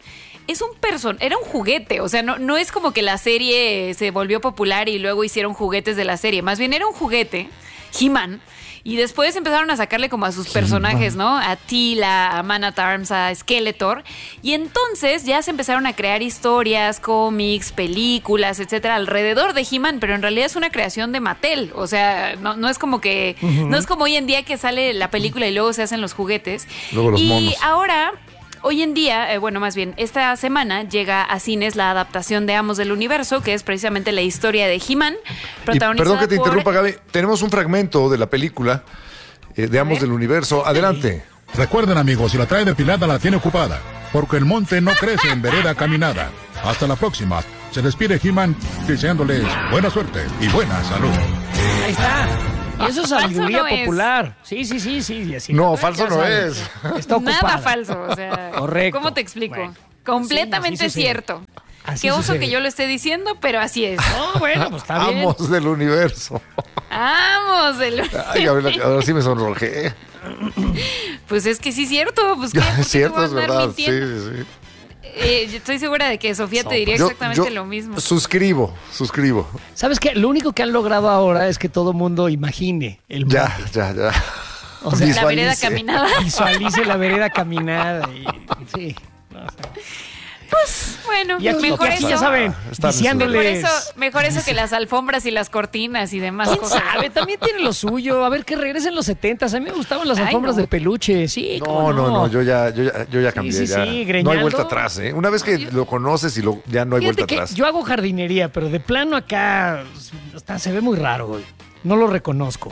es un person, era un juguete, o sea, no, no es como que la serie se volvió popular y luego hicieron juguetes de la serie, más bien era un juguete, He-Man. Y después empezaron a sacarle como a sus personajes, ¿no? A Teela, a Man at Arms, a Skeletor. Y entonces ya se empezaron a crear historias, cómics, películas, etcétera, alrededor de He-Man, pero en realidad es una creación de Mattel. O sea, no, no es como que. Uh-huh. No es como hoy en día que sale la película y luego se hacen los juguetes. Luego los y monos. ahora. Hoy en día, eh, bueno, más bien, esta semana llega a cines la adaptación de Amos del Universo, que es precisamente la historia de He-Man, protagonizada y perdón que te por... interrumpa, Gaby. Tenemos un fragmento de la película eh, de Amos del Universo. Adelante. Recuerden, amigos, si la trae depilada, la tiene ocupada, porque el monte no crece en vereda caminada. Hasta la próxima. Se despide He-Man deseándoles buena suerte y buena salud. Ahí está. Y eso es sabiduría no popular. Es. Sí, sí, sí, sí. Así no, falso no sabes. es. Está ocupada. Nada falso, o sea. Correcto. ¿Cómo te explico? Bueno, completamente sí, cierto. Así Qué oso sucede. que yo lo esté diciendo, pero así es. No, bueno, pues está bien. Amos del Universo. Amos del Ay, Gabriela, ahora sí me sonrojé. Pues es que sí es cierto. Pues, ¿qué? Es cierto, es ¿Por qué te voy a andar verdad. Sí, mintiendo? sí, sí. Eh, yo estoy segura de que Sofía te diría Yo- exactamente yo lo mismo. Suscribo, suscribo. ¿Sabes qué? Lo único que han logrado ahora es que todo mundo imagine el monte. Ya, ya, ya. O sea, La vereda caminada. Visualice la vereda caminada. Y, sí. No, o sea. Pues bueno, Y aquí, mejor y aquí eso. ya saben, Están diciéndoles. Mejor eso, mejor eso que las alfombras y las cortinas y demás ¿Quién cosas. sabe? También tiene lo suyo. A ver, que regresen los setentas. A mí me gustaban las Ay, alfombras no. de peluche. Sí, No, ¿cómo no, no, yo ya, yo ya, yo ya cambié. sí, ya. sí, No hay greñaldo. vuelta atrás, ¿eh? Una vez que lo conoces y lo, ya no hay Fíjate vuelta que atrás. yo hago jardinería, pero de plano acá está- se ve muy raro, güey. No lo reconozco.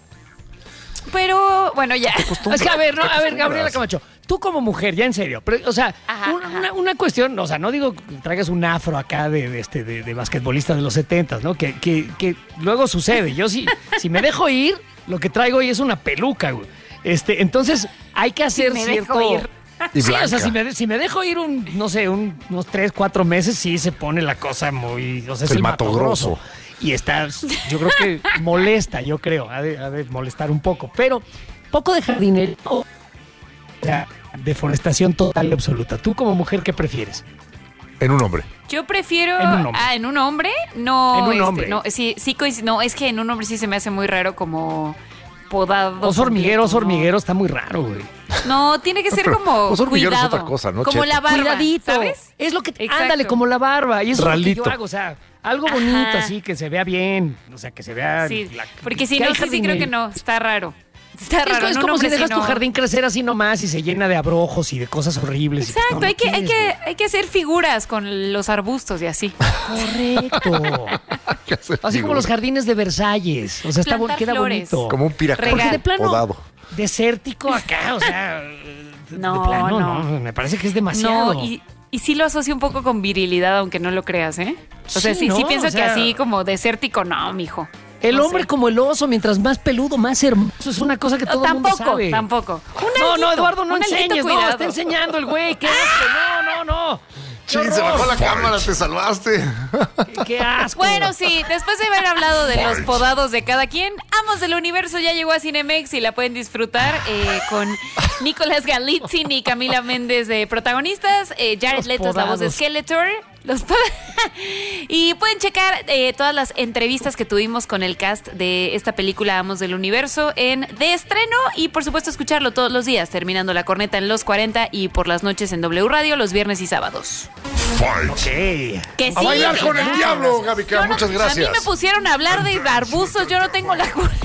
Pero bueno, ya. Es que a ver, no, a ver, Gabriela Camacho, tú como mujer, ya en serio, pero, o sea, Ajá, una, ajá. una- una cuestión, o sea, no digo que traigas un afro acá de, de este de, de basquetbolista de los setentas, ¿no? Que, que, que luego sucede. Yo sí, si me dejo ir, lo que traigo hoy es una peluca, güey. Este, entonces hay que hacer me cierto. dejo ir. Y Sí, o sea, blanca. si me, si me dejo ir un, no sé, un- unos tres, cuatro meses, sí se pone la cosa muy, o sea, es El el, mato mato grosso. grosso. Y está, yo creo que molesta, yo creo, ha de, ha de molestar un poco, pero poco de jardinería, o sea, deforestación total y absoluta. ¿Tú como mujer qué prefieres? En un hombre. Yo prefiero. En un hombre. Ah, ¿en un hombre? No. En un este, hombre. No, sí, sí, coinc- no, es que en un hombre sí se me hace muy raro como podado. Oso hormiguero, oso completo, ¿no? hormiguero está muy raro, güey. No, tiene que ser pero como oso hormiguero es cuidado. otra cosa, ¿no, Como Cheto? la barba, Cuidadito. ¿sabes? Es lo que te, Exacto. ándale, como la barba. Y eso es lo Ralito. que yo hago, o sea, algo bonito Ajá. así, que se vea bien. O sea, que se vea. Sí, la- porque si que no, hay sí, sí creo que jardinería. no, está raro. Está Es, raro. co- es en un como si hombre sí dejas tu no. jardín crecer así nomás y se llena de abrojos y de cosas horribles. y pues, Exacto, no, no hay, que, hay, quieres, que, hay que hacer figuras con los arbustos y así. güey. Correcto. ¿Qué hacer, Así como digo? los jardines de Versalles. O sea, está, bo- Plantar queda flores. bonito. Como un piracán Porque de plano, podado. desértico acá, o sea, de No, plano, no. no. Me parece que es demasiado. No, y, y sí lo asocio un poco con virilidad, aunque no lo creas, ¿eh? O sea, Sí, sí, sí ¿no? pienso O sea- que así como desértico, no, mijo. El No hombre sé. como el oso, mientras más peludo, más hermoso. Es una cosa que todo el mundo Tampoco, sabe. tampoco. Un No, no, alguito, Eduardo, no un alguito enseñes. No, cuidado. está enseñando el güey. ¿Qué asco? No, no, no. ¡Qué Chin, se bajó horror! la cámara, te salvaste. ¡Qué, qué asco! Bueno, sí, después de haber hablado de los podados de cada quien, Amos del Universo ya llegó a Cinemex y la pueden disfrutar eh, con Nicolás Galitzin y Camila Méndez de protagonistas, eh, Jared Los Leto es la voz de podados. Skeletor. Los po- y pueden checar eh, todas las entrevistas que tuvimos con el cast de esta película Amos del Universo en de estreno y por supuesto escucharlo todos los días, terminando la corneta en los cuarenta y por las noches en W Radio los viernes y sábados. Ok. Que A sí, bailar con el ya. diablo, Gaby Cam, Yo no- muchas gracias. A mí me pusieron a hablar de arbustos, yo no tengo la culpa.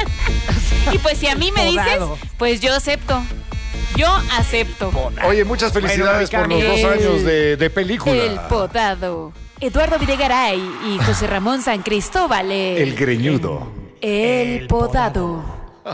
Y pues si a mí me dices, Podado. pues yo acepto. Yo acepto. Oye, muchas felicidades Bueno, por los dos el- años de, de película. El podado. Eduardo Videgaray y José Ramón San Cristóbal. El, El greñudo. el El podado.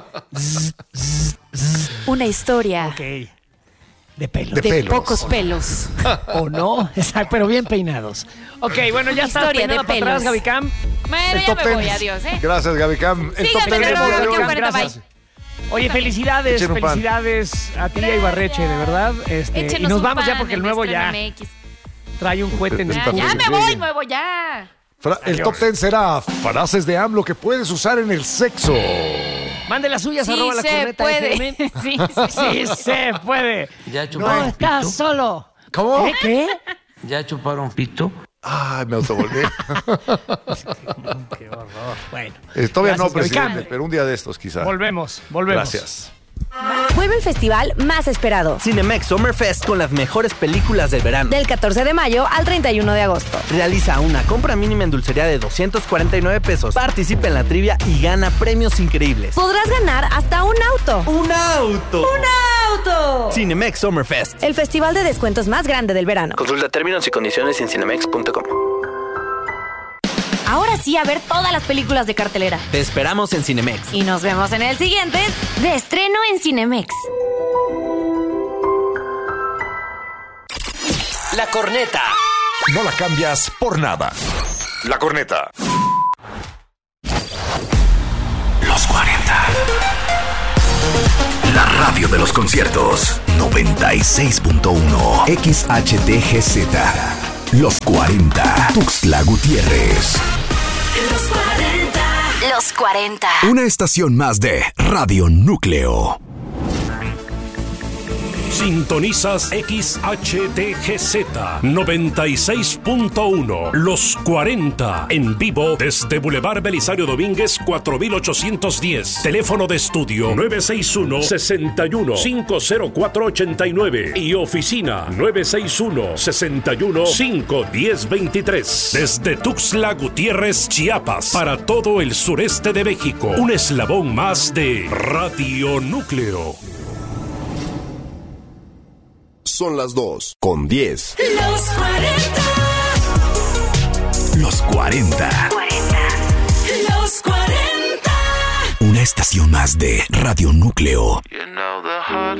Una historia Ok. De pelo. De de pelos. pocos pelos. ¿O no? Exacto, pero bien peinados. Ok, bueno, ya está Historia de peinada para pelos. atrás, Gaby Cam. Bueno, El ya top me voy, ten. adiós, ¿eh? Gracias, Gaby Cam. El Síganme top ten en del arroba día de Gaby hoy. Cam cuarenta, Gracias. bye. Oye, felicidades, Echen un pan. felicidades a ti y a Ibarreche, de verdad. Este, y Échenos nos un vamos ya pan porque el en nuevo Estreno ya M X. trae un cohete en Ya, el ya me Sí. voy, nuevo, ya. Fra- El top ten será frases de AMLO que puedes usar en el sexo. Mande las suyas, Sí arroba la se corneta puede. F M. Sí, sí, Sí se puede. Ya No estás solo. ¿Cómo? ¿Eh? ¿Qué? ¿Ya chuparon pito? Ay, me autovolví. Qué horror. Bueno. Eh, todavía Gracias, no, presidente, Gaby. pero un día de estos quizá. Volvemos, volvemos. Gracias. Vuelve el festival más esperado. Cinemex Summer Fest con las mejores películas del verano. Del catorce de mayo al treinta y uno de agosto. Realiza una compra mínima en dulcería de doscientos cuarenta y nueve pesos. Participa en la trivia y gana premios increíbles. Podrás ganar hasta un auto. ¡Un auto! ¡Un auto! Cinemex Summer Fest. El festival de descuentos más grande del verano. Consulta términos y condiciones en cinemex punto com. Ahora sí, a ver todas las películas de cartelera. Te esperamos en Cinemex. Y nos vemos en el siguiente de estreno en Cinemex. La corneta. No la cambias por nada. La corneta. Los cuarenta. La radio de los conciertos. noventa y seis punto uno. X H T G Z. Los cuarenta. Tuxtla Gutiérrez. Los cuarenta. Los cuarenta. Una estación más de Radio Núcleo. Sintonizas X H T G Z noventa y seis punto uno. Los cuarenta. En vivo desde Boulevard Belisario Domínguez cuatro mil ochocientos diez. Teléfono de estudio nueve seis uno, seis uno, cinco cero cuatro, ocho nueve. Y oficina nueve seis uno, seis uno, cinco uno cero, dos tres. Desde Tuxtla Gutiérrez, Chiapas. Para todo el sureste de México. Un eslabón más de Radio Núcleo. Son las dos con diez. Los cuarenta. Los cuarenta. Los cuarenta. Una estación más de Radio Núcleo. You know the heart